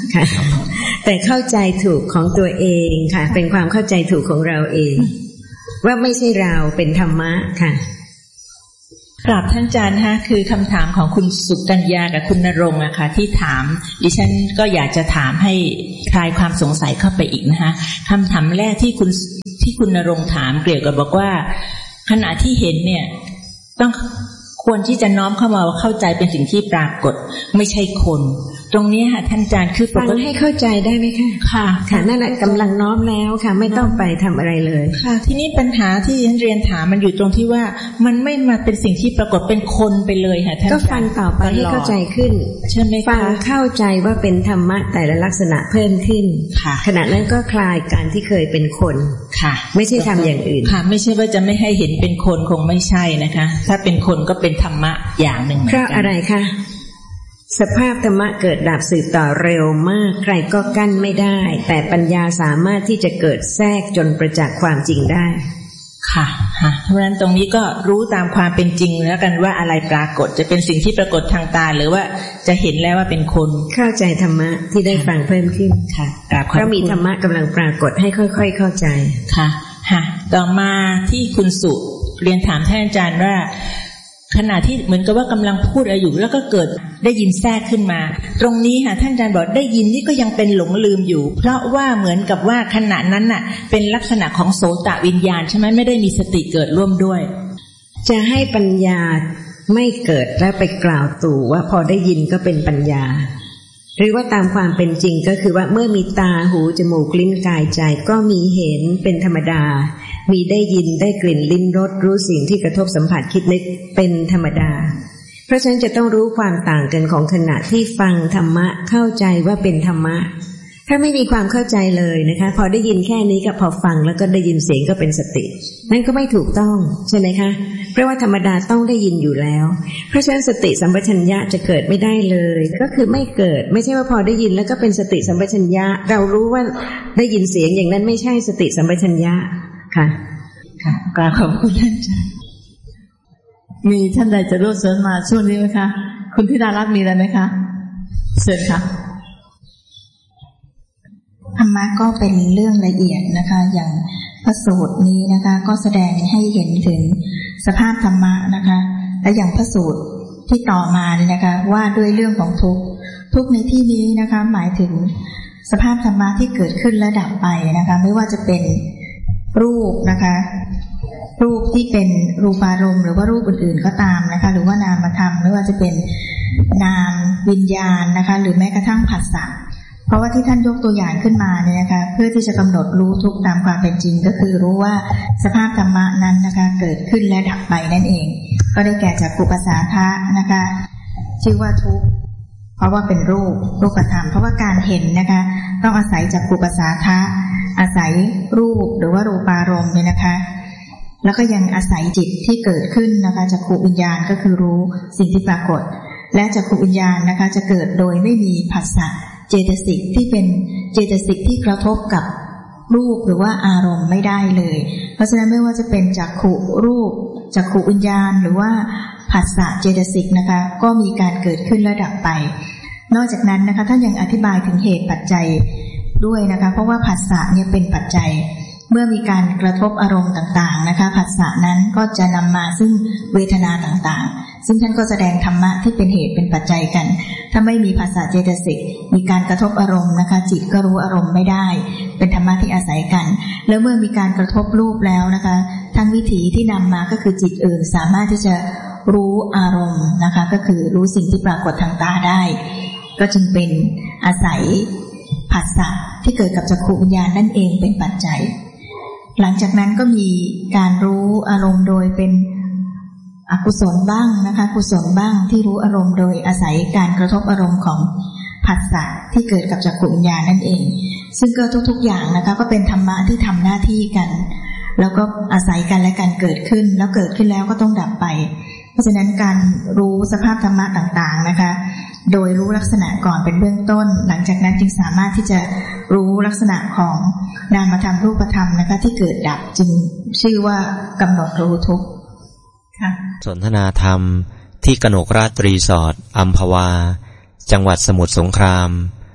ค่ะแต่เข้าใจถูกของตัวเองค่ะเป็นความเข้าใจถูกของเราเองว่าไม่ใช่เราเป็นธรรมะค่ะกราบท่านอาจารย์ฮะคือคำถามของคุณสุกัญญากับคุณณรงค์อะค่ะที่ถามดิฉันก็อยากจะถามให้คลายความสงสัยเข้าไปอีกนะคะคำถามแรกที่คุณที่คุณณรงค์ถามเกี่ยวกับบอกว่าขณะที่เห็นเนี่ยต้องควรที่จะน้อมเข้ามาเข้าใจเป็นสิ่งที่ปรากฏไม่ใช่คนตรงนี้ค่ะท่านอาจารย์คือฟังให้เข้าใจได้ไหมคะค่ะค่ะนั่นแหละกำลังน้อมแล้วค่ะไม่ต้องไปทำอะไรเลยค่ะทีนี้ปัญหาที่ฉันเรียนถามมันอยู่ตรงที่ว่ามันไม่มาเป็นสิ่งที่ปรากฏเป็นคนไปเลยค่ะท่านอาจารย์ก็ฟังต่อไปให้เข้าใจขึ้นใช่ไหมคะฟังเข้าใจว่าเป็นธรรมะแต่ละลักษณะเพิ่มขึ้นค่ะขณะนั้นก็คลายการที่เคยเป็นคนค่ะไม่ใช่ทำอย่างอื่นค่ะไม่ใช่ว่าจะไม่ให้เห็นเป็นคนคงไม่ใช่นะคะถ้าเป็นคนก็เป็นธรรมะอย่างหนึ่งเพราะอะไรคะสภาพธรรมะเกิดดับสืบต่อเร็วมากใครก็กั้นไม่ได้แต่ปัญญาสามารถที่จะเกิดแทรกจนประจักษ์ความจริงได้ค่ะค่ะเพราะฉะนั้นตรงนี้ก็รู้ตามความเป็นจริงแล้วกันว่าอะไรปรากฏจะเป็นสิ่งที่ปรากฏทางตาหรือว่าจะเห็นแล้วว่าเป็นคนเข้าใจธรรมะที่ได้ฟังเพิ่มขึ้นค่ะเพราะมีธรรมะกำลังปรากฏให้ค่อยๆเข้าใจค่ะค่ะต่อมาที่คุณสุเรียนถามท่านอาจารย์ว่าขณะที่เหมือนกับว่ากำลังพูดอะไรอยู่แล้วก็เกิดได้ยินแทรกขึ้นมาตรงนี้ค่ะท่านอาจารย์บอกได้ยินนี่ก็ยังเป็นหลงลืมอยู่เพราะว่าเหมือนกับว่าขณะนั้นน่ะเป็นลักษณะของโสตวิญญาณใช่ไหมไม่ได้มีสติเกิดร่วมด้วยจะให้ปัญญาไม่เกิดแล้วไปกล่าวตู่ว่าพอได้ยินก็เป็นปัญญาหรือว่าตามความเป็นจริงก็คือว่าเมื่อมีตาหูจมูกลิ้นกายใจก็มีเห็นเป็นธรรมดามีได้ยินได้กลิ่นลิ้มรสรู้สิ่งที่กระทบสัมผัสคิดนึกเป็นธรรมดาเพราะฉะนั้นจะต้องรู้ความต่างกันของขณะที่ฟังธรรมะเข้าใจว่าเป็นธรรมะถ้าไม่มีความเข้าใจเลยนะคะพอได้ยินแค่นี้ก็พอฟังแล้วก็ได้ยินเสียงก็เป็นสตินั่นก็ไม่ถูกต้องใช่ไหมคะเพราะว่าธรรมดาต้องได้ยินอยู่แล้วเพราะฉะนั้นสติสัมปชัญญะจะเกิดไม่ได้เลยก็คือไม่เกิดไม่ใช่ว่าพอได้ยินแล้วก็เป็นสติสัมปชัญญะเรารู้ว่าได้ยินเสียงอย่างนั้นไม่ใช่สติสัมปชัญญะค่ะค่ะกราบขอบคุณท่านอาจารย์มีท่านใดจะร่วมเสริมมาช่วงนี้ไหมคะคุณธิดารัตน์มีอะไรไหมคะเชิญค่ะธรรมะก็เป็นเรื่องละเอียดนะคะอย่างพระสูตรนี้นะคะก็แสดงให้เห็นถึงสภาพธรรมะนะคะและอย่างพระสูตรที่ต่อมาเนี่ยนะคะว่าด้วยเรื่องของทุกข์ทุกข์ในที่นี้นะคะหมายถึงสภาพธรรมะที่เกิดขึ้นและดับไปนะคะไม่ว่าจะเป็นรูปนะคะรูปที่เป็นรูปารมณ์หรือว่ารูปอื่นๆก็ตามนะคะหรือว่านามธรรมไม่ว่าจะเป็นนามวิญญาณนะคะหรือแม้กระทั่งผัสสะเพราะว่าที่ท่านยกตัวอย่างขึ้นมาเนี่ยนะคะเพื่อที่จะกำหนดรู้ทุกตามความเป็นจริงก็คือรู้ว่าสภาพธรรมะนั้นนะคะเกิดขึ้นและดับไปนั่นเองก็ได้แก่จักขุปัสสาทะนะคะชื่อว่าทุกข์เพราะว่าเป็นรูปรูปธรรมเพราะว่าการเห็นนะคะต้องอาศัยจักขุปัสสาทะอาศัยรูปหรือว่ารูปารมณ์เนี่ยนะคะแล้วก็ยังอาศัยจิตที่เกิดขึ้นนะคะจักขุวิญญาณก็คือรู้สิ่งที่ปรากฏและจักขุวิญญาณนะคะจะเกิดโดยไม่มีผัสสะเจตสิกที่เป็นเจตสิกที่กระทบกับรูปหรือว่าอารมณ์ไม่ได้เลยเพราะฉะนั้นไม่ว่าจะเป็นจักขุรูปจักขุวิญญาณหรือว่าผัสสะเจตสิกนะคะก็มีการเกิดขึ้นและดับไปนอกจากนั้นนะคะท่านยังอธิบายถึงเหตุปัจจัยด้วยนะคะเพราะว่าผัสสะเนี่ยเป็นปัจจัยเมื่อมีการกระทบอารมณ์ต่างๆนะคะผัสสะนั้นก็จะนำมาซึ่งเวทนาต่างๆซึ่งท่านก็แสดงธรรมะที่เป็นเหตุเป็นปัจจัยกันถ้าไม่มีผัสสะเจตสิกมีการกระทบอารมณ์นะคะจิตก็รู้อารมณ์ไม่ได้เป็นธรรมะที่อาศัยกันแล้วเมื่อมีการกระทบรูปแล้วนะคะทั้งวิถีที่นำมาก็คือจิตอื่นสามารถที่จะรู้อารมณ์นะคะก็คือรู้สิ่งที่ปรากฏทางตาได้ก็จึงเป็นอาศัยผัสสะที่เกิดกับจักขุวิญญาณนั่นเองเป็นปัจจัยหลังจากนั้นก็มีการรู้อารมณ์โดยเป็นอกุศลบ้างนะคะกุศลบ้างที่รู้อารมณ์โดยอาศัยการกระทบอารมณ์ของผัสสะที่เกิดกับจักขุวิญญาณนั่นเองซึ่งก็ทุกๆอย่างนะคะก็เป็นธรรมะที่ทำหน้าที่กันแล้วก็อาศัยกันและการเกิดขึ้นแล้วเกิดขึ้นแล้วก็ต้องดับไปเพราะฉะนั้นการรู้สภาพธรรมะต่างๆนะคะโดยรู้ลักษณะก่อนเป็นเบื้องต้นหลังจากนั้นจึงสามารถที่จะรู้ลักษณะของนามธรรมรูปธรรมนะคะที่เกิดดับจึงชื่อว่ากำหนดรู้ทุกข์ค่ะสนทนาธรรมที่กนกราชรีสอร์ทอัมพวาจังหวัดสมุทรสงคราม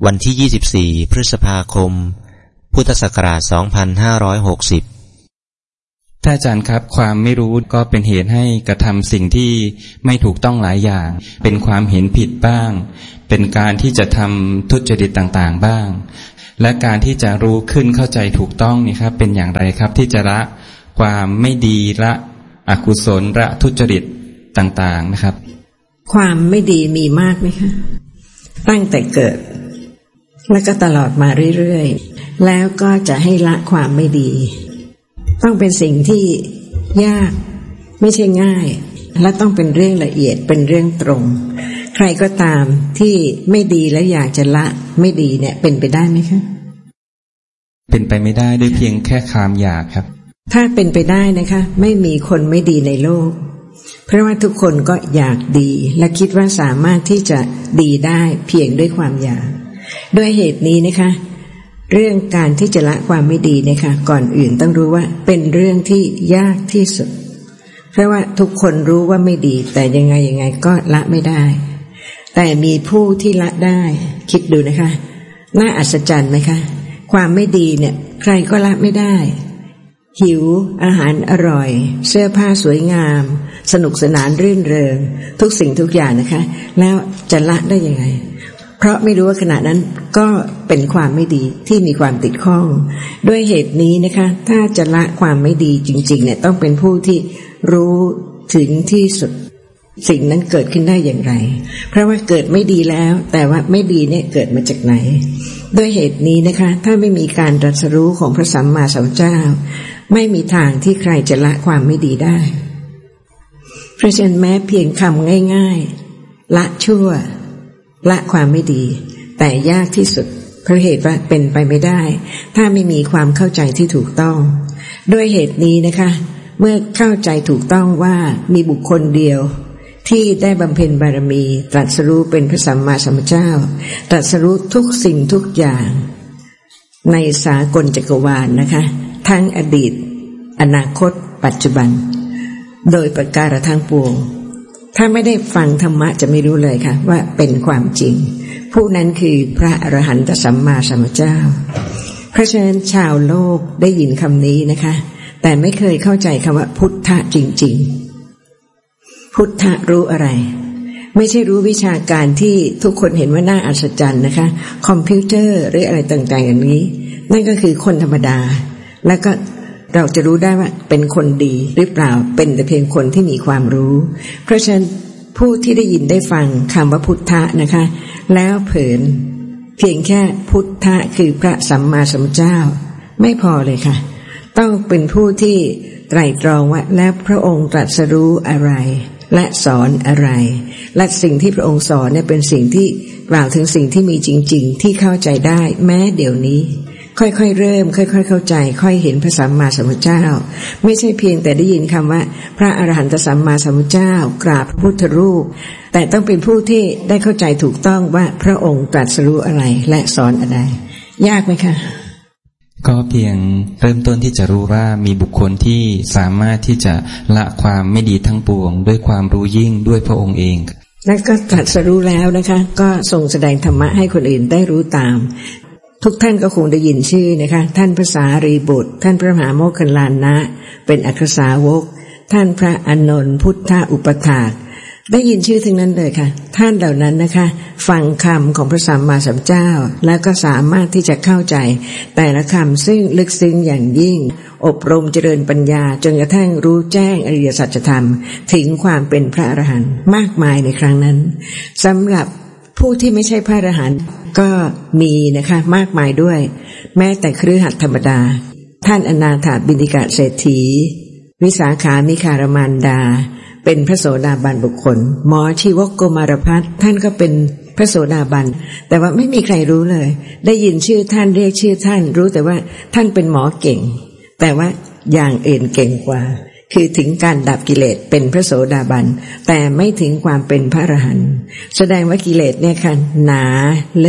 วันที่ยี่สิบสี่พฤษภาคมพุทธศักราชสองพันห้าร้อยหกสิบท่านอาจารย์ครับความไม่รู้ก็เป็นเหตุให้กระทำสิ่งที่ไม่ถูกต้องหลายอย่างเป็นความเห็นผิดบ้างเป็นการที่จะทำทุจริตต่างๆบ้างและการที่จะรู้ขึ้นเข้าใจถูกต้องนี่ครับเป็นอย่างไรครับที่จะละความไม่ดีละอกุศลละทุจริตต่างๆนะครับความไม่ดีมีมากไหมคะตั้งแต่เกิดแล้วก็ตลอดมาเรื่อยๆแล้วก็จะให้ละความไม่ดีต้องเป็นสิ่งที่ยากไม่ใช่ง่ายและต้องเป็นเรื่องละเอียดเป็นเรื่องตรงใครก็ตามที่ไม่ดีแล้วอยากจะละไม่ดีเนี่ยเป็นไปได้ไหมคะเป็นไปไม่ได้ด้วยเพียงแค่ความอยากครับถ้าเป็นไปได้นะคะไม่มีคนไม่ดีในโลกเพราะว่าทุกคนก็อยากดีและคิดว่าสามารถที่จะดีได้เพียงด้วยความอยากด้วยเหตุนี้นะคะเรื่องการที่จะละความไม่ดีนะคะก่อนอื่นต้องรู้ว่าเป็นเรื่องที่ยากที่สุดเพราะว่าทุกคนรู้ว่าไม่ดีแต่ยังไงยังไงก็ละไม่ได้แต่มีผู้ที่ละได้คิดดูนะคะน่าอัศจรรย์ไหมคะความไม่ดีเนี่ยใครก็ละไม่ได้หิวอาหารอร่อยเสื้อผ้าสวยงามสนุกสนานรื่นเริงทุกสิ่งทุกอย่างนะคะแล้วจะละได้ยังไงเพราะไม่รู้ว่าขณะนั้นก็เป็นความไม่ดีที่มีความติดข้องด้วยเหตุนี้นะคะถ้าจะละความไม่ดีจริงๆเนี่ยต้องเป็นผู้ที่รู้ถึงที่สุดสิ่งนั้นเกิดขึ้นได้อย่างไรเพราะว่าเกิดไม่ดีแล้วแต่ว่าไม่ดีเนี่ยเกิดมาจากไหนด้วยเหตุนี้นะคะถ้าไม่มีการตรัสรู้ของพระสัมมาสัมพุทธเจ้าไม่มีทางที่ใครจะละความไม่ดีได้เพราะฉะนั้นแม้เพียงคำง่ายๆละชั่วละความไม่ดีแต่ยากที่สุดเพราะเหตุว่าเป็นไปไม่ได้ถ้าไม่มีความเข้าใจที่ถูกต้องด้วยเหตุนี้นะคะเมื่อเข้าใจถูกต้องว่ามีบุคคลเดียวที่ได้บำเพ็ญบารมีตรัสรู้เป็นพระสัมมาสัมพุทธเจ้าตรัสรู้ทุกสิ่งทุกอย่างในสากลจักรวาลนะคะทั้งอดีตอนาคตปัจจุบันโดยประการทั้งปวงถ้าไม่ได้ฟังธรรมะจะไม่รู้เลยค่ะว่าเป็นความจริงผู้นั้นคือพระอรหันตสัมมาสัมพุทธเจ้าเพราะฉะนั้นชาวโลกได้ยินคำนี้นะคะแต่ไม่เคยเข้าใจคำว่าพุทธะจริงๆพุทธะรู้อะไรไม่ใช่รู้วิชาการที่ทุกคนเห็นว่าน่าอัศจรรย์นะคะคอมพิวเตอร์หรืออะไรต่างๆอย่างนี้นั่นก็คือคนธรรมดาแล้วก็เราจะรู้ได้ว่าเป็นคนดีหรือเปล่าเป็นแต่เพียงคนที่มีความรู้เพราะฉะนั้นผู้ที่ได้ยินได้ฟังคำว่าพุทธะนะคะแล้วเผลอเพียงแค่พุทธะคือพระสัมมาสัมพุทธเจ้าไม่พอเลยค่ะต้องเป็นผู้ที่ไตร่ตรองว่าแล้วพระองค์ตรัสรู้อะไรและสอนอะไรและสิ่งที่พระองค์สอนเนี่ยเป็นสิ่งที่กล่าวถึงสิ่งที่มีจริงๆที่เข้าใจได้แม้เดี๋ยวนี้ค่อยๆเริ่มค่อยๆเข้าใจค่อยเห็นพระสัมมาสัมพุทธเจ้าไม่ใช่เพียงแต่ได้ยินคำว่าพระอรหันตสัมมาสัมพุทธเจ้ากราบพระพุทธรูปแต่ต้องเป็นผู้ที่ได้เข้าใจถูกต้องว่าพระองค์ตรัสรู้อะไรและสอนอะไรยากไหมคะก็เพียงเริ่มต้นที่จะรู้ว่ามีบุคคลที่สามารถที่จะละความไม่ดีทั้งปวงด้วยความรู้ยิ่งด้วยพระองค์เองและก็ตรัสรู้แล้วนะคะก็ทรงแสดงธรรมะให้คนอื่นได้รู้ตามทุกท่านก็คงได้ยินชื่อนะคะท่านพระสารีบุตรท่านพระมหาโมคคัลลานะเป็นอัครสาวกท่านพระอานนท์พุทธอุปถากได้ยินชื่อทั้งนั้นเลยค่ะท่านเหล่านั้นนะคะฟังคำของพระสัมมาสัมพุทธเจ้าแล้วก็สามารถที่จะเข้าใจแต่ละคำซึ่งลึกซึ้งอย่างยิ่งอบรมเจริญปัญญาจนกระทั่งรู้แจ้งอริยสัจธรรมถึงความเป็นพระอรหันต์มากมายในครั้งนั้นสำหรับผู้ที่ไม่ใช่พระอรหันต์ก็มีนะคะมากมายด้วยแม้แต่คฤหัสถ์ธรรมดาท่านอนาถบิณฑิกเศรษฐีวิสาขามิคารมานดาเป็นพระโสดาบันบุคคลหมอชีวกโกมารพัฒน์ท่านก็เป็นพระโสดาบันแต่ว่าไม่มีใครรู้เลยได้ยินชื่อท่านเรียกชื่อท่านรู้แต่ว่าท่านเป็นหมอเก่งแต่ว่าอย่างอื่นเก่งกว่าคือถึงการดับกิเลสเป็นพระโสดาบันแต่ไม่ถึงความเป็นพระอรหันต์แสดงว่ากิเลสเนี่ยค่ะหนาลึก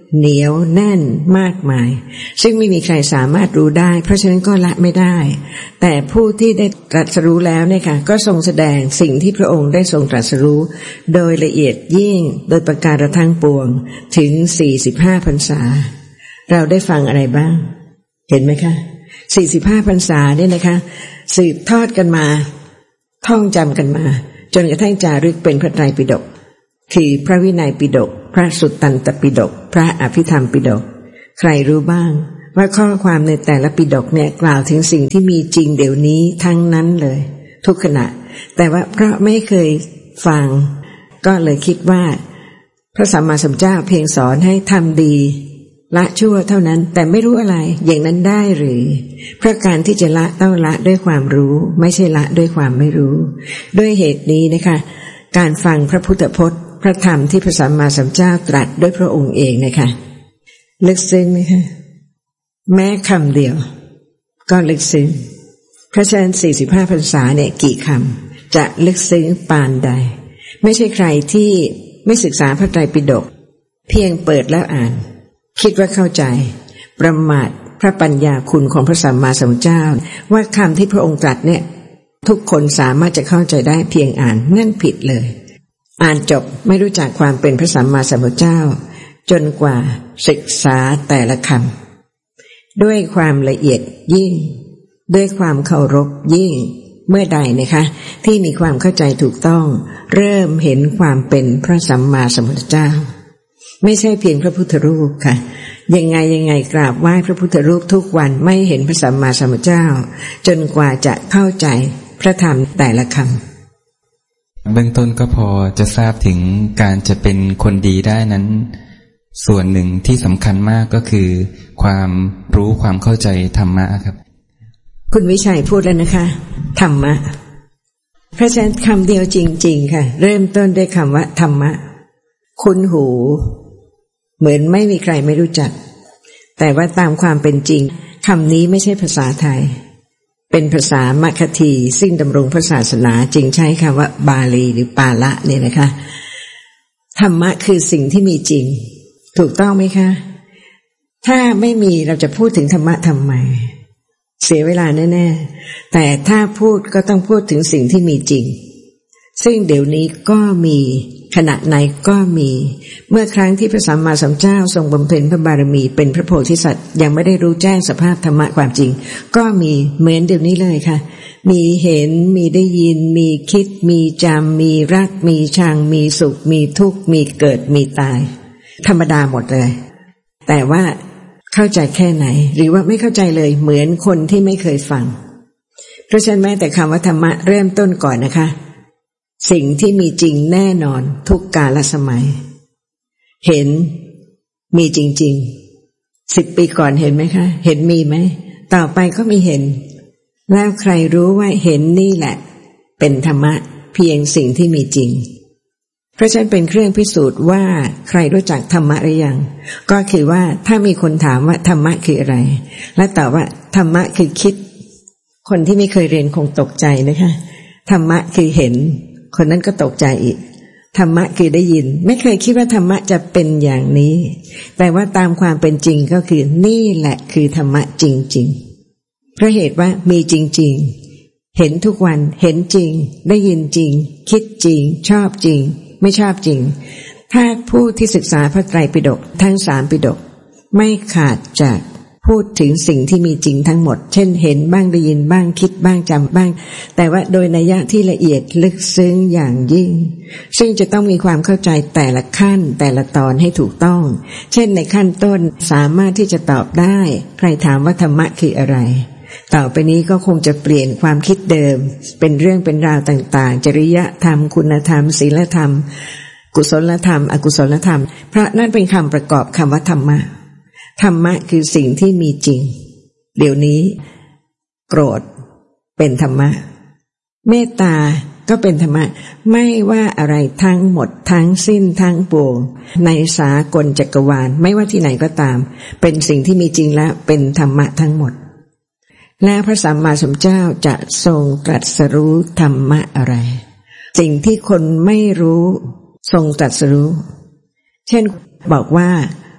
เหนียวแน่นมากมายซึ่งไม่มีใครสามารถรู้ได้เพราะฉะนั้นก็ละไม่ได้แต่ผู้ที่ได้ตรัสรู้แล้วเนี่ยค่ะก็ทรงแสดงสิ่งที่พระองค์ได้ทรงตรัสรู้โดยละเอียดยิ่งโดยประการทั้งปวงถึงสี่สิบห้าพรรษาเราได้ฟังอะไรบ้างเห็นไหมคะสี่สิบห้าพรรษาเนี่ยนะคะสืบทอดกันมาท่องจำกันมาจนกระทั่งจารึกเป็นพระไตรปิฎกคือพระวินัยปิฎกพระสุตตันตปิฎกพระอภิธรรมปิฎกใครรู้บ้างว่าข้อความในแต่ละปิฎกเนี่ยกล่าวถึงสิ่งที่มีจริงเดี๋ยวนี้ทั้งนั้นเลยทุกขณะแต่ว่าเพราะไม่เคยฟังก็เลยคิดว่าพระสัมมาสัมพุทธเจ้าเพียงสอนให้ทำดีละชั่วเท่านั้นแต่ไม่รู้อะไรอย่างนั้นได้หรือเพราะการที่จะละต้องละด้วยความรู้ไม่ใช่ละด้วยความไม่รู้ด้วยเหตุนี้นะคะการฟังพระพุทธพจน์พระธรรมที่พระสัมมาสัมพุทธเจ้าตรัสด้วยพระองค์เองนะคะลึกซึ้งไหมคะแม้คำเดียวก็ลึกซึ้งเพราะฉะนั้นสี่สิบห้าพรรษาเนี่ยกี่คำจะลึกซึ้งปานใดไม่ใช่ใครที่ไม่ศึกษาพระไตรปิฎกเพียงเปิดแล้วอ่านคิดว่าเข้าใจประมาทพระปัญญาคุณของพระสัมมาสัมพุทธเจ้าว่าคำที่พระองค์ตรัสเนี่ยทุกคนสามารถจะเข้าใจได้เพียงอ่านนั่นผิดเลยอ่านจบไม่รู้จักความเป็นพระสัมมาสัมพุทธเจ้าจนกว่าศึกษาแต่ละคำด้วยความละเอียดยิ่งด้วยความเคารพยิ่งเมื่อใดนะคะที่มีความเข้าใจถูกต้องเริ่มเห็นความเป็นพระสัมมาสัมพุทธเจ้าไม่ใช่เพียงพระพุทธรูปค่ะยังไงยังไงกราบไหว้พระพุทธรูปทุกวันไม่เห็นพระสัมมาสัมพุทธเจ้าจนกว่าจะเข้าใจพระธรรมแต่ละคำเบื้องต้นก็พอจะทราบถึงการจะเป็นคนดีได้นั้นส่วนหนึ่งที่สำคัญมากก็คือความรู้ความเข้าใจธรรมะครับคุณวิชัยพูดแล้วนะคะธรรมะเพราะฉะนั้นคำเดียวจริงๆค่ะเริ่มต้นด้วยคำว่าธรรมะคุ้นหูเหมือนไม่มีใครไม่รู้จักแต่ว่าตามความเป็นจริงคำนี้ไม่ใช่ภาษาไทยเป็นภาษามัคคีซึ่งดำรงพระศาสนาจึงใช้คำว่าบาลีหรือปาละเนี่ยนะคะธรรมะคือสิ่งที่มีจริงถูกต้องไหมคะถ้าไม่มีเราจะพูดถึงธรรมะทำไมเสียเวลาแน่ๆแต่ถ้าพูดก็ต้องพูดถึงสิ่งที่มีจริงซึ่งเดี๋ยวนี้ก็มีขณะไหนก็มีเมื่อครั้งที่พระสัมมาสัมพุทธเจ้าทรงบำเพ็ญพระบารมีเป็นพระโพธิสัตว์ยังไม่ได้รู้แจ้งสภาพธรรมะความจริงก็มีเหมือนเดี๋ยวนี้เลยค่ะมีเห็นมีได้ยินมีคิดมีจำมีรักมีชังมีสุขมีทุกข์มีเกิดมีตายธรรมดาหมดเลยแต่ว่าเข้าใจแค่ไหนหรือว่าไม่เข้าใจเลยเหมือนคนที่ไม่เคยฟังเพราะฉะนั้นแม้แต่คำว่าธรรมะเริ่มต้นก่อนนะคะสิ่งที่มีจริงแน่นอนทุกกาลสมัยเห็นมีจริงๆสิบปีก่อนเห็นไหมคะเห็นมีไหมต่อไปก็มีเห็นแล้วใครรู้ว่าเห็นนี่แหละเป็นธรรมะเพียงสิ่งที่มีจริงเพราะฉะนั้นเป็นเครื่องพิสูจน์ว่าใครรู้จักธรรมะหรือยังก็คือว่าถ้ามีคนถามว่าธรรมะคืออะไรและตอบว่าธรรมะคือคิดคนที่ไม่เคยเรียนคงตกใจนะคะธรรมะคือเห็นคนนั้นก็ตกใจอีกธรรมะคือได้ยินไม่เคยคิดว่าธรรมะจะเป็นอย่างนี้แต่ว่าตามความเป็นจริงก็คือนี่แหละคือธรรมะจริงๆเพราะเหตุว่ามีจริงๆเห็นทุกวันเห็นจริงได้ยินจริงคิดจริงชอบจริงไม่ชอบจริงถ้าผู้ที่ศึกษาพระไตรปิฎกทั้งสามปิฎกไม่ขาดจากพูดถึงสิ่งที่มีจริงทั้งหมดเช่นเห็นบ้างได้ยินบ้างคิดบ้างจำบ้างแต่ว่าโดยนัยยะที่ละเอียดลึกซึ้งอย่างยิ่งซึ่งจะต้องมีความเข้าใจแต่ละขั้นแต่ละตอนให้ถูกต้องเช่นในขั้นต้นสามารถที่จะตอบได้ใครถามว่าธรรมะคืออะไรต่อไปนี้ก็คงจะเปลี่ยนความคิดเดิมเป็นเรื่องเป็นราวต่างๆจริยธรรมคุณธรรมศีลธรรมกุศลธรรมอกุศลธรรมเพราะนั่นเป็นคำประกอบคำว่าธรรมะธรรมะคือสิ่งที่มีจริงเดี๋ยวนี้โกรธเป็นธรรมะเมตตาก็เป็นธรรมะไม่ว่าอะไรทั้งหมดทั้งสิ้นทั้งปวงในสากลจักรวาลไม่ว่าที่ไหนก็ตามเป็นสิ่งที่มีจริงและเป็นธรรมะทั้งหมดแล้วพระสัมมาสัมพุทธเจ้าจะทรงตรัสรู้ธรรมะอะไรสิ่งที่คนไม่รู้ทรงตรัสรู้เช่นบอกว่า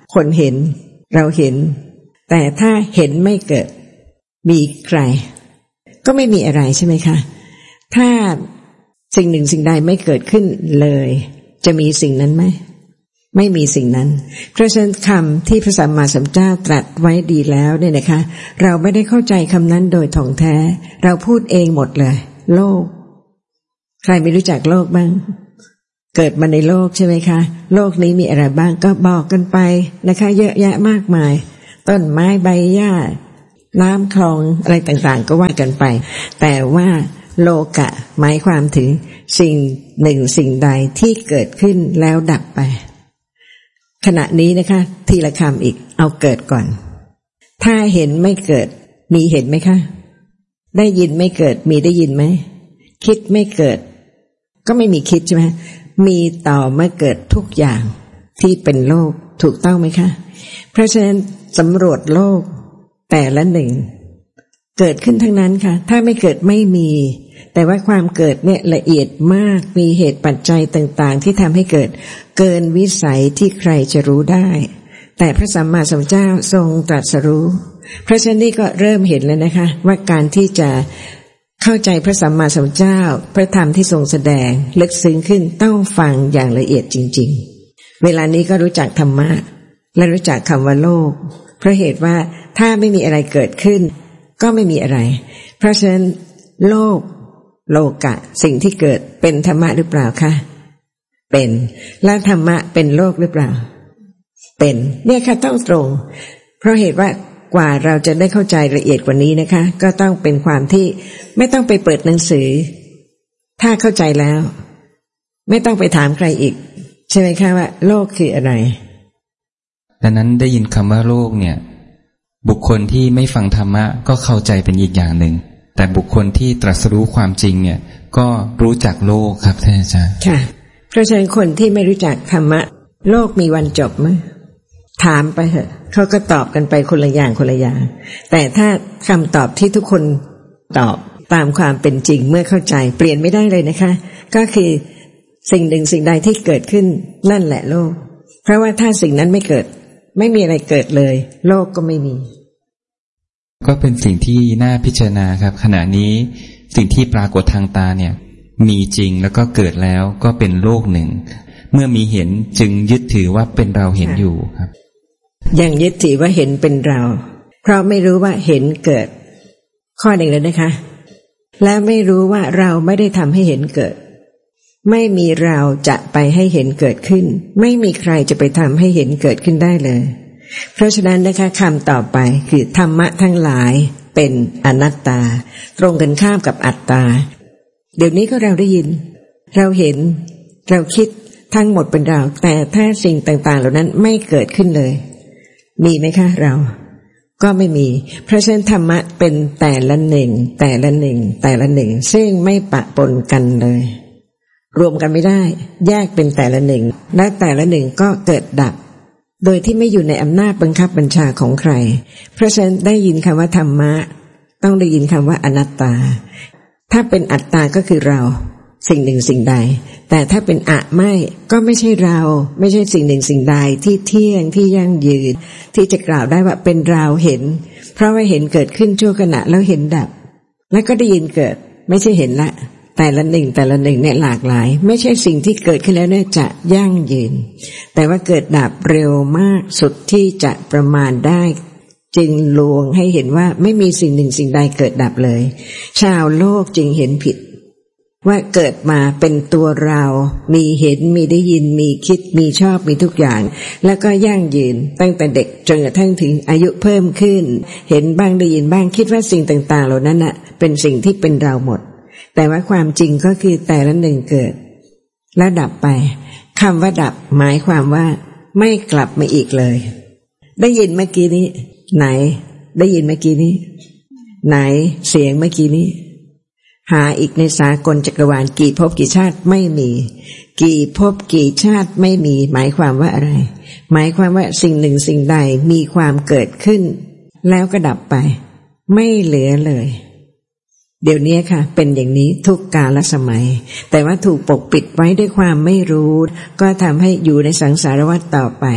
คนเห็นเราเห็นแต่ถ้าเห็นไม่เกิดมีใครก็ไม่มีอะไรใช่ไหมคะถ้าสิ่งหนึ่งสิ่งใดไม่เกิดขึ้นเลยจะมีสิ่งนั้นไหมไม่มีสิ่งนั้นเพราะฉะนั้นคำที่พระสัมมาสัมพุทธเจ้าตรัสไว้ดีแล้วเนี่ยนะคะเราไม่ได้เข้าใจคำนั้นโดยถ่องแท้เราพูดเองหมดเลยโลกใครไม่รู้จักโลกบ้างเกิดมาในโลกใช่ไหมคะโลกนี้มีอะไรบ้างก็บอกกันไปนะคะเยอะแยะมากมายต้นไม้ใบหญ้าน้ำคลองอะไรต่างๆก็ว่ากันไปแต่ว่าโลกะหมายความถึงสิ่งหนึ่งสิ่งใดที่เกิดขึ้นแล้วดับไปขณะนี้นะคะทีละคำอีกเอาเกิดก่อนถ้าเห็นไม่เกิดมีเห็นไหมคะได้ยินไม่เกิดมีได้ยินไหมคิดไม่เกิดก็ไม่มีคิดใช่ไหมมีต่อเมื่อเกิดทุกอย่างที่เป็นโลกถูกต้องไหมคะเพราะฉะนั้นสำรวจโลกแต่ละหนึ่งเกิดขึ้นทั้งนั้นค่ะถ้าไม่เกิดไม่มีแต่ว่าความเกิดเนี่ยละเอียดมากมีเหตุปัจจัยต่างๆที่ทำให้เกิดเกินวิสัยที่ใครจะรู้ได้แต่พระสัมมาสัมพุทธเจ้าทรงตรัสรู้เพราะฉะนั้นนี่ก็เริ่มเห็นแล้วนะคะว่าการที่จะเข้าใจพระสัมมาสัมพุทธเจ้าพระธรรมที่ทรงแสดงลึกซึ้งขึ้นต้องฟังอย่างละเอียดจริงๆเวลานี้ก็รู้จักธรรมะและรู้จักคำว่าโลกเพราะเหตุว่าถ้าไม่มีอะไรเกิดขึ้นก็ไม่มีอะไรเพราะฉะนั้นโลกโลกะสิ่งที่เกิดเป็นธรรมะหรือเปล่าคะเป็นและธรรมะเป็นโลกหรือเปล่าเป็นเนี่ยค่ะต้องตรงเพราะเหตุว่ากว่าเราจะได้เข้าใจละเอียดกว่านี้นะคะก็ต้องเป็นความที่ไม่ต้องไปเปิดหนังสือถ้าเข้าใจแล้วไม่ต้องไปถามใครอีกใช่ไหมคะว่าโลกคืออะไรดังนั้นได้ยินคำว่าโลกเนี่ยบุคคลที่ไม่ฟังธรรมะก็เข้าใจเป็นอีกอย่างหนึ่งแต่บุคคลที่ตรัสรู้ความจริงเนี่ยก็รู้จักโลกครับท่านอาจารย์ค่ะเพราะฉะนั้นคนที่ไม่รู้จักธรรมะโลกมีวันจบมั้ยถามไปเถอะเขาก็ตอบกันไปคนละอย่างคนละอย่างแต่ถ้าคำตอบที่ทุกคนตอบตามความเป็นจริงเมื่อเข้าใจเปลี่ยนไม่ได้เลยนะคะก็คือสิ่งหนึ่งสิ่งใดที่เกิดขึ้นนั่นแหละโลกเพราะว่าถ้าสิ่งนั้นไม่เกิดไม่มีอะไรเกิดเลยโลกก็ไม่มีก็เป็นสิ่งที่น่าพิจารณาครับขณะนี้สิ่งที่ปรากฏทางตาเนี่ยมีจริงแล้วก็เกิดแล้วก็เป็นโลกหนึ่งเมื่อมีเห็นจึงยึดถือว่าเป็นเราเห็นอยู่ครับยังยึดถือว่าเห็นเป็นเราเพราะไม่รู้ว่าเห็นเกิดข้อหนึ่งเลยนะคะและไม่รู้ว่าเราไม่ได้ทำให้เห็นเกิดไม่มีเราจะไปให้เห็นเกิดขึ้นไม่มีใครจะไปทำให้เห็นเกิดขึ้นได้เลยเพราะฉะนั้นนะคะคำต่อไปคือธรรมะทั้งหลายเป็นอนัตตาตรงกันข้ามกับอัตตาเดี๋ยวนี้ก็เราได้ยินเราเห็นเราคิดทั้งหมดเป็นเราแต่ถ้าสิ่งต่างๆเหล่านั้นไม่เกิดขึ้นเลยมีไหมคะเราก็ไม่มีเพราะฉะนั้นธรรมะเป็นแต่ละหนึ่งแต่ละหนึ่งแต่ละหนึ่งซึ่งไม่ปะปนกันเลยรวมกันไม่ได้แยกเป็นแต่ละหนึ่งและแต่ละหนึ่งก็เกิดดับโดยที่ไม่อยู่ในอำนาจบังคับบัญชาของใครเพราะฉะนั้นได้ยินคำว่าธรรมะต้องได้ยินคำว่าอนัตตาถ้าเป็นอัตตาก็คือเราสิ่งหนึ่งสิ่งใดแต่ถ้าเป็นอะไม่ก็ไม่ใช่เราไม่ใช่สิ่งหนึ่งสิ่งใดที่เที่ยงที่ยั่งยืนที่จะกล่าวได้ว่าเป็นเราเห็นเพราะว่าเห็นเกิดขึ้นชั่วขณะแล้วเห็นดับแล้วก็ได้ยินเกิดไม่ใช่เห็นละแต่ละหนึ่งแต่ละหนึ่งเนี่ยหลากหลายไม่ใช่สิ่งที่เกิดขึ้นแล้วเนี่ยจะยั่งยืนแต่ว่าเกิดดับเร็วมากสุดที่จะประมาณได้จึงลวงให้เห็นว่าไม่มีสิ่งหนึ่งสิ่งใดเกิดดับเลยชาวโลกจึงเห็นผิดว่าเกิดมาเป็นตัวเรามีเห็นมีได้ยินมีคิดมีชอบมีทุกอย่างแล้วก็ยั่งยืนตั้งแต่เด็กจนกระทั่งถึงอายุเพิ่มขึ้นเห็นบ้างได้ยินบ้างคิดว่าสิ่งต่างๆเหล่านั้นน่ะเป็นสิ่งที่เป็นเราหมดแต่ว่าความจริงก็คือแต่ละหนึ่งเกิดแล้วดับไปคำว่าดับหมายความว่าไม่กลับมาอีกเลยได้ยินเมื่อกี้นี้ไหนได้ยินเมื่อกี้นี้ไหนเสียงเมื่อกี้นี้หาอีกในสากลจักรวาลกี่ภพกี่ชาติไม่มีกี่ภพกี่ชาติไม่มีหมายความว่าอะไรหมายความว่าสิ่งหนึ่งสิ่งใดมีความเกิดขึ้นแล้วก็ดับไปไม่เหลือเลยเดี๋ยวนี้ค่ะเป็นอย่างนี้ทุกกาลสมัยแต่ว่าถูกปกปิดไว้ด้วยความไม่รู้ก็ทำให้อยู่ในสังสารวัฏต่อไป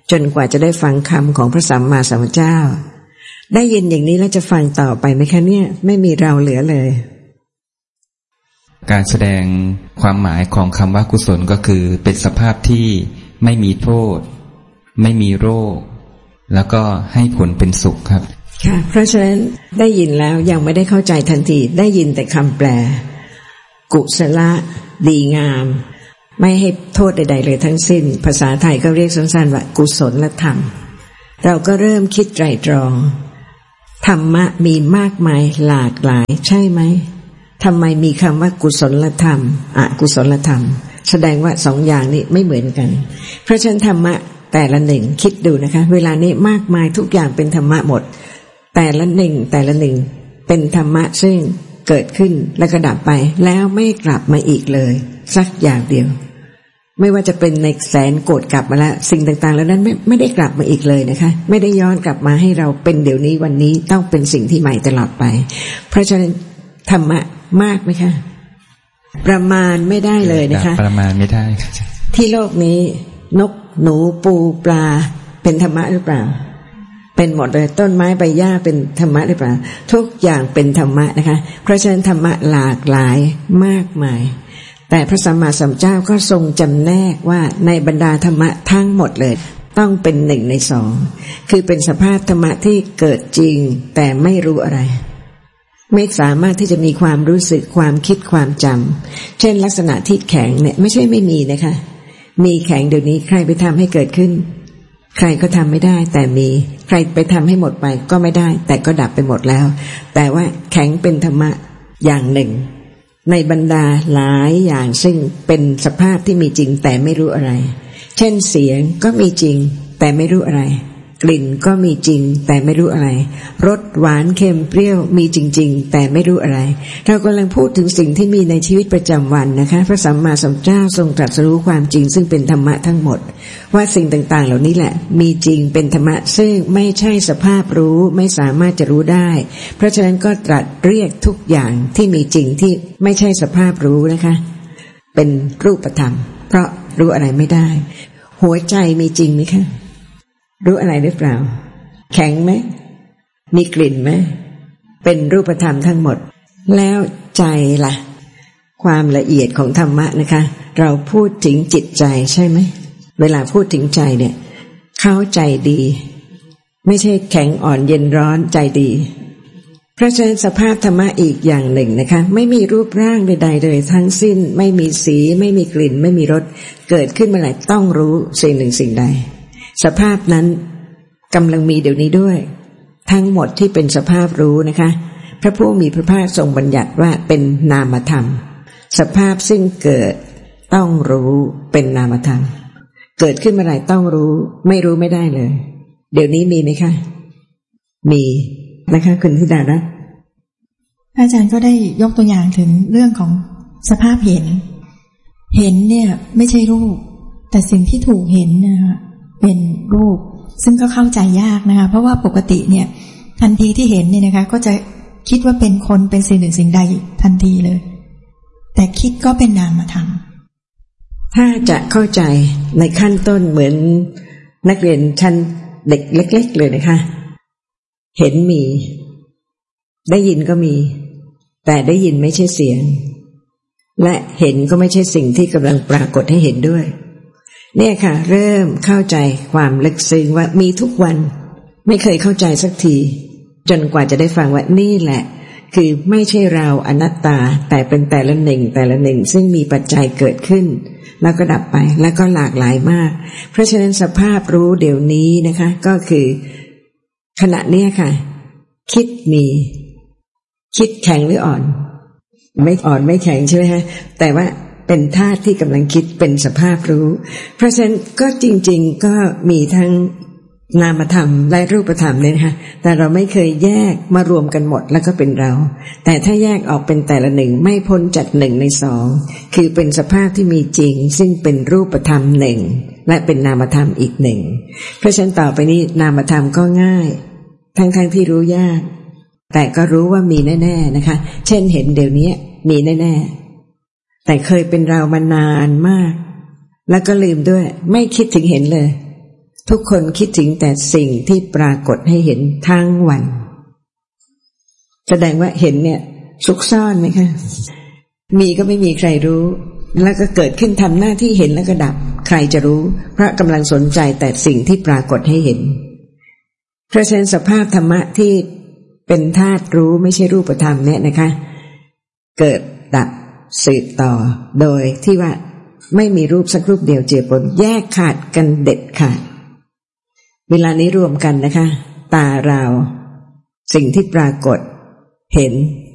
จนกว่าจะได้ฟังคำของพระสัมมาสัมพุทธเจ้าได้ยินอย่างนี้แล้วจะฟังต่อไปไหมคะเนี่ยไม่มีเราเหลือเลยการแสดงความหมายของคำว่ากุศลก็คือเป็นสภาพที่ไม่มีโทษไม่มีโรคแล้วก็ให้ผลเป็นสุขครับค่ะเพราะฉะนั้นได้ยินแล้วยังไม่ได้เข้าใจทันทีได้ยินแต่คำแปลกุศลดีงามไม่ให้โทษใดๆเลยทั้งสิ้นภาษาไทยก็เรียกสั้นๆว่ากุศลธรรมเราก็เริ่มคิดไตร่ตรองธรรมะมีมากมายหลากหลายใช่ไหมทำไมมีคำว่ากุศลธรรมอกุศลธรรมแสดงว่าสองอย่างนี้ไม่เหมือนกันเพราะฉะนั้นธรรมะแต่ละหนึ่งคิดดูนะคะเวลานี้มากมายทุกอย่างเป็นธรรมะหมดแต่ละหนึ่งแต่ละหนึ่งเป็นธรรมะซึ่งเกิดขึ้นแล้วก็ดับไปแล้วไม่กลับมาอีกเลยสักอย่างเดียวไม่ว่าจะเป็นในแสนโกรธกลับมาแล้วสิ่งต่างๆแล้วนั้นไม่ไม่ได้กลับมาอีกเลยนะคะไม่ได้ย้อนกลับมาให้เราเป็นเดี๋ยวนี้วันนี้ต้องเป็นสิ่งที่ใหม่ตลอดไปเพราะฉะนั้นธรรมะมากไหมคะประมาณไม่ได้เลยนะคะประมาณไม่ได้ที่โลกนี้นกหนูปูปลาเป็นธรรมะหรือเปล่าเป็นหมดเลยต้นไม้ใบหญ้าเป็นธรรมะหรือเปล่าทุกอย่างเป็นธรรมะนะคะเพราะฉะนั้นธรรมะหลากหลายมากมายแต่พระสัมมาสัมพุทธเจ้าก็ทรงจำแนกว่าในบรรดาธรรมะทั้งหมดเลยต้องเป็นหนึ่งในสองคือเป็นสภาพธรรมะที่เกิดจริงแต่ไม่รู้อะไรไม่สามารถที่จะมีความรู้สึกความคิดความจำเช่นลักษณะที่แข็งเนี่ยไม่ใช่ไม่มีนะคะมีแข็งเดี๋ยวนี้ใครไปทำให้เกิดขึ้นใครก็ทำไม่ได้แต่มีใครไปทำให้หมดไปก็ไม่ได้แต่ก็ดับไปหมดแล้วแต่ว่าแข็งเป็นธรรมะอย่างหนึ่งในบรรดาหลายอย่างซึ่งเป็นสภาพที่มีจริงแต่ไม่รู้อะไรเช่นเสียงก็มีจริงแต่ไม่รู้อะไรกลิ่นก็มีจริงแต่ไม่รู้อะไรรสหวานเค็มเปรี้ยวมีจริงๆแต่ไม่รู้อะไรเรากำลังพูดถึงสิ่งที่มีในชีวิตประจำวันนะคะพระสัมมาสัมพุทธเจ้าทรงตรัสรู้ความจริงซึ่งเป็นธรรมะทั้งหมดว่าสิ่งต่างๆเหล่านี้แหละมีจริงเป็นธรรมะซึ่งไม่ใช่สภาพรู้ไม่สามารถจะรู้ได้เพราะฉะนั้นก็ตรัสเรียกทุกอย่างที่มีจริงที่ไม่ใช่สภาพรู้นะคะเป็นรูปธรรมเพราะรู้อะไรไม่ได้หัวใจมีจริงไหมคะรู้อะไรหรือเปล่าแข็งไหมมีกลิ่นไหมเป็นรูปธรรมทั้งหมดแล้วใจล่ะความละเอียดของธรรมะนะคะเราพูดถึงจิตใจใช่ไหมเวลาพูดถึงใจเนี่ยเข้าใจดีไม่ใช่แข็งอ่อนเย็นร้อนใจดีเพราะฉะนั้นสภาพธรรมะอีกอย่างหนึ่งนะคะไม่มีรูปร่างใดๆเลยทั้งสิ้นไม่มีสีไม่มีกลิ่นไม่มีรสเกิดขึ้นเมื่อไหร่ต้องรู้สิ่งหนึ่งสิ่งใดสภาพนั้นกำลังมีเดี๋ยวนี้ด้วยทั้งหมดที่เป็นสภาพรู้นะคะพระผู้มีพระภาคทรงบัญญัติว่าเป็นนามธรรมสภาพซึ่งเกิดต้องรู้เป็นนามธรรมเกิดขึ้นเมื่อไหร่ต้องรู้ไม่รู้ไม่ได้เลยเดี๋ยวนี้มีไหมคะมีนะคะคุณธิดารัตน์อาจารย์ก็ได้ยกตัวอย่างถึงเรื่องของสภาพเห็นเห็นเนี่ยไม่ใช่รูปแต่สิ่งที่ถูกเห็นนะคะเป็นรูปซึ่งก็เข้าใจยากนะคะเพราะว่าปกติเนี่ยทันทีที่เห็นเนี่ยนะคะก็จะคิดว่าเป็นคนเป็นสิ่งหนึ่งสิ่งใดทันทีเลยแต่คิดก็เป็นนามธรรมถ้าจะเข้าใจในขั้นต้นเหมือนนักเรียนชั้นเด็กเล็กๆเลยนะคะเห็นมีได้ยินก็มีแต่ได้ยินไม่ใช่เสียงและเห็นก็ไม่ใช่สิ่งที่กำลังปรากฏให้เห็นด้วยเนี่ยค่ะเริ่มเข้าใจความลึกซึ้งว่ามีทุกวันไม่เคยเข้าใจสักทีจนกว่าจะได้ฟังว่านี่แหละคือไม่ใช่เราอนัตตาแต่เป็นแต่ละหนึ่งแต่ละหนึ่งซึ่งมีปัจจัยเกิดขึ้นแล้วก็ดับไปแล้วก็หลากหลายมากเพราะฉะนั้นสภาพรู้เดี๋ยวนี้นะคะก็คือขณะนี้ค่ะคิดมีคิดแข็งหรืออ่อนไม่อ่อนไม่แข็งใช่ไหมฮะแต่ว่าเป็นธาตุที่กำลังคิดเป็นสภาพรู้เพราะฉะนั้นก็จริงๆก็มีทั้งนามธรรมและรูปธรรมเนี่ยนะคะแต่เราไม่เคยแยกมารวมกันหมดแล้วก็เป็นเราแต่ถ้าแยกออกเป็นแต่ละหนึ่งไม่พ้นจากหนึ่งในสองคือเป็นสภาพที่มีจริงซึ่งเป็นรูปธรรมหนึ่งและเป็นนามธรรมอีกหนึ่งเพราะฉะนั้นต่อไปนี้นามธรรมก็ง่ายทั้งๆ ท, ที่รู้ยากแต่ก็รู้ว่ามีแน่ๆนะคะเช่นเห็นเดี๋ยวนี้มีแน่ๆแต่เคยเป็นเรามานานมากแล้วก็ลืมด้วยไม่คิดถึงเห็นเลยทุกคนคิดถึงแต่สิ่งที่ปรากฏให้เห็นทั้งวันแสดงว่าเห็นเนี่ยซุกซ่อนไหมคะมีก็ไม่มีใครรู้แล้วก็เกิดขึ้นทำหน้าที่เห็นแล้วก็ดับใครจะรู้เพราะกำลังสนใจแต่สิ่งที่ปรากฏให้เห็นเพราะฉะนั้นสภาพธรรมะที่เป็นธาตุรู้ไม่ใช่รูปธรรมเนี่ยนะคะเกิดดับสืบต่อโดยที่ว่าไม่มีรูปสักรูปเดียวเจือปนแยกขาดกันเด็ดขาดเวลานี้รวมกันนะคะตาเราสิ่งที่ปรากฏเห็น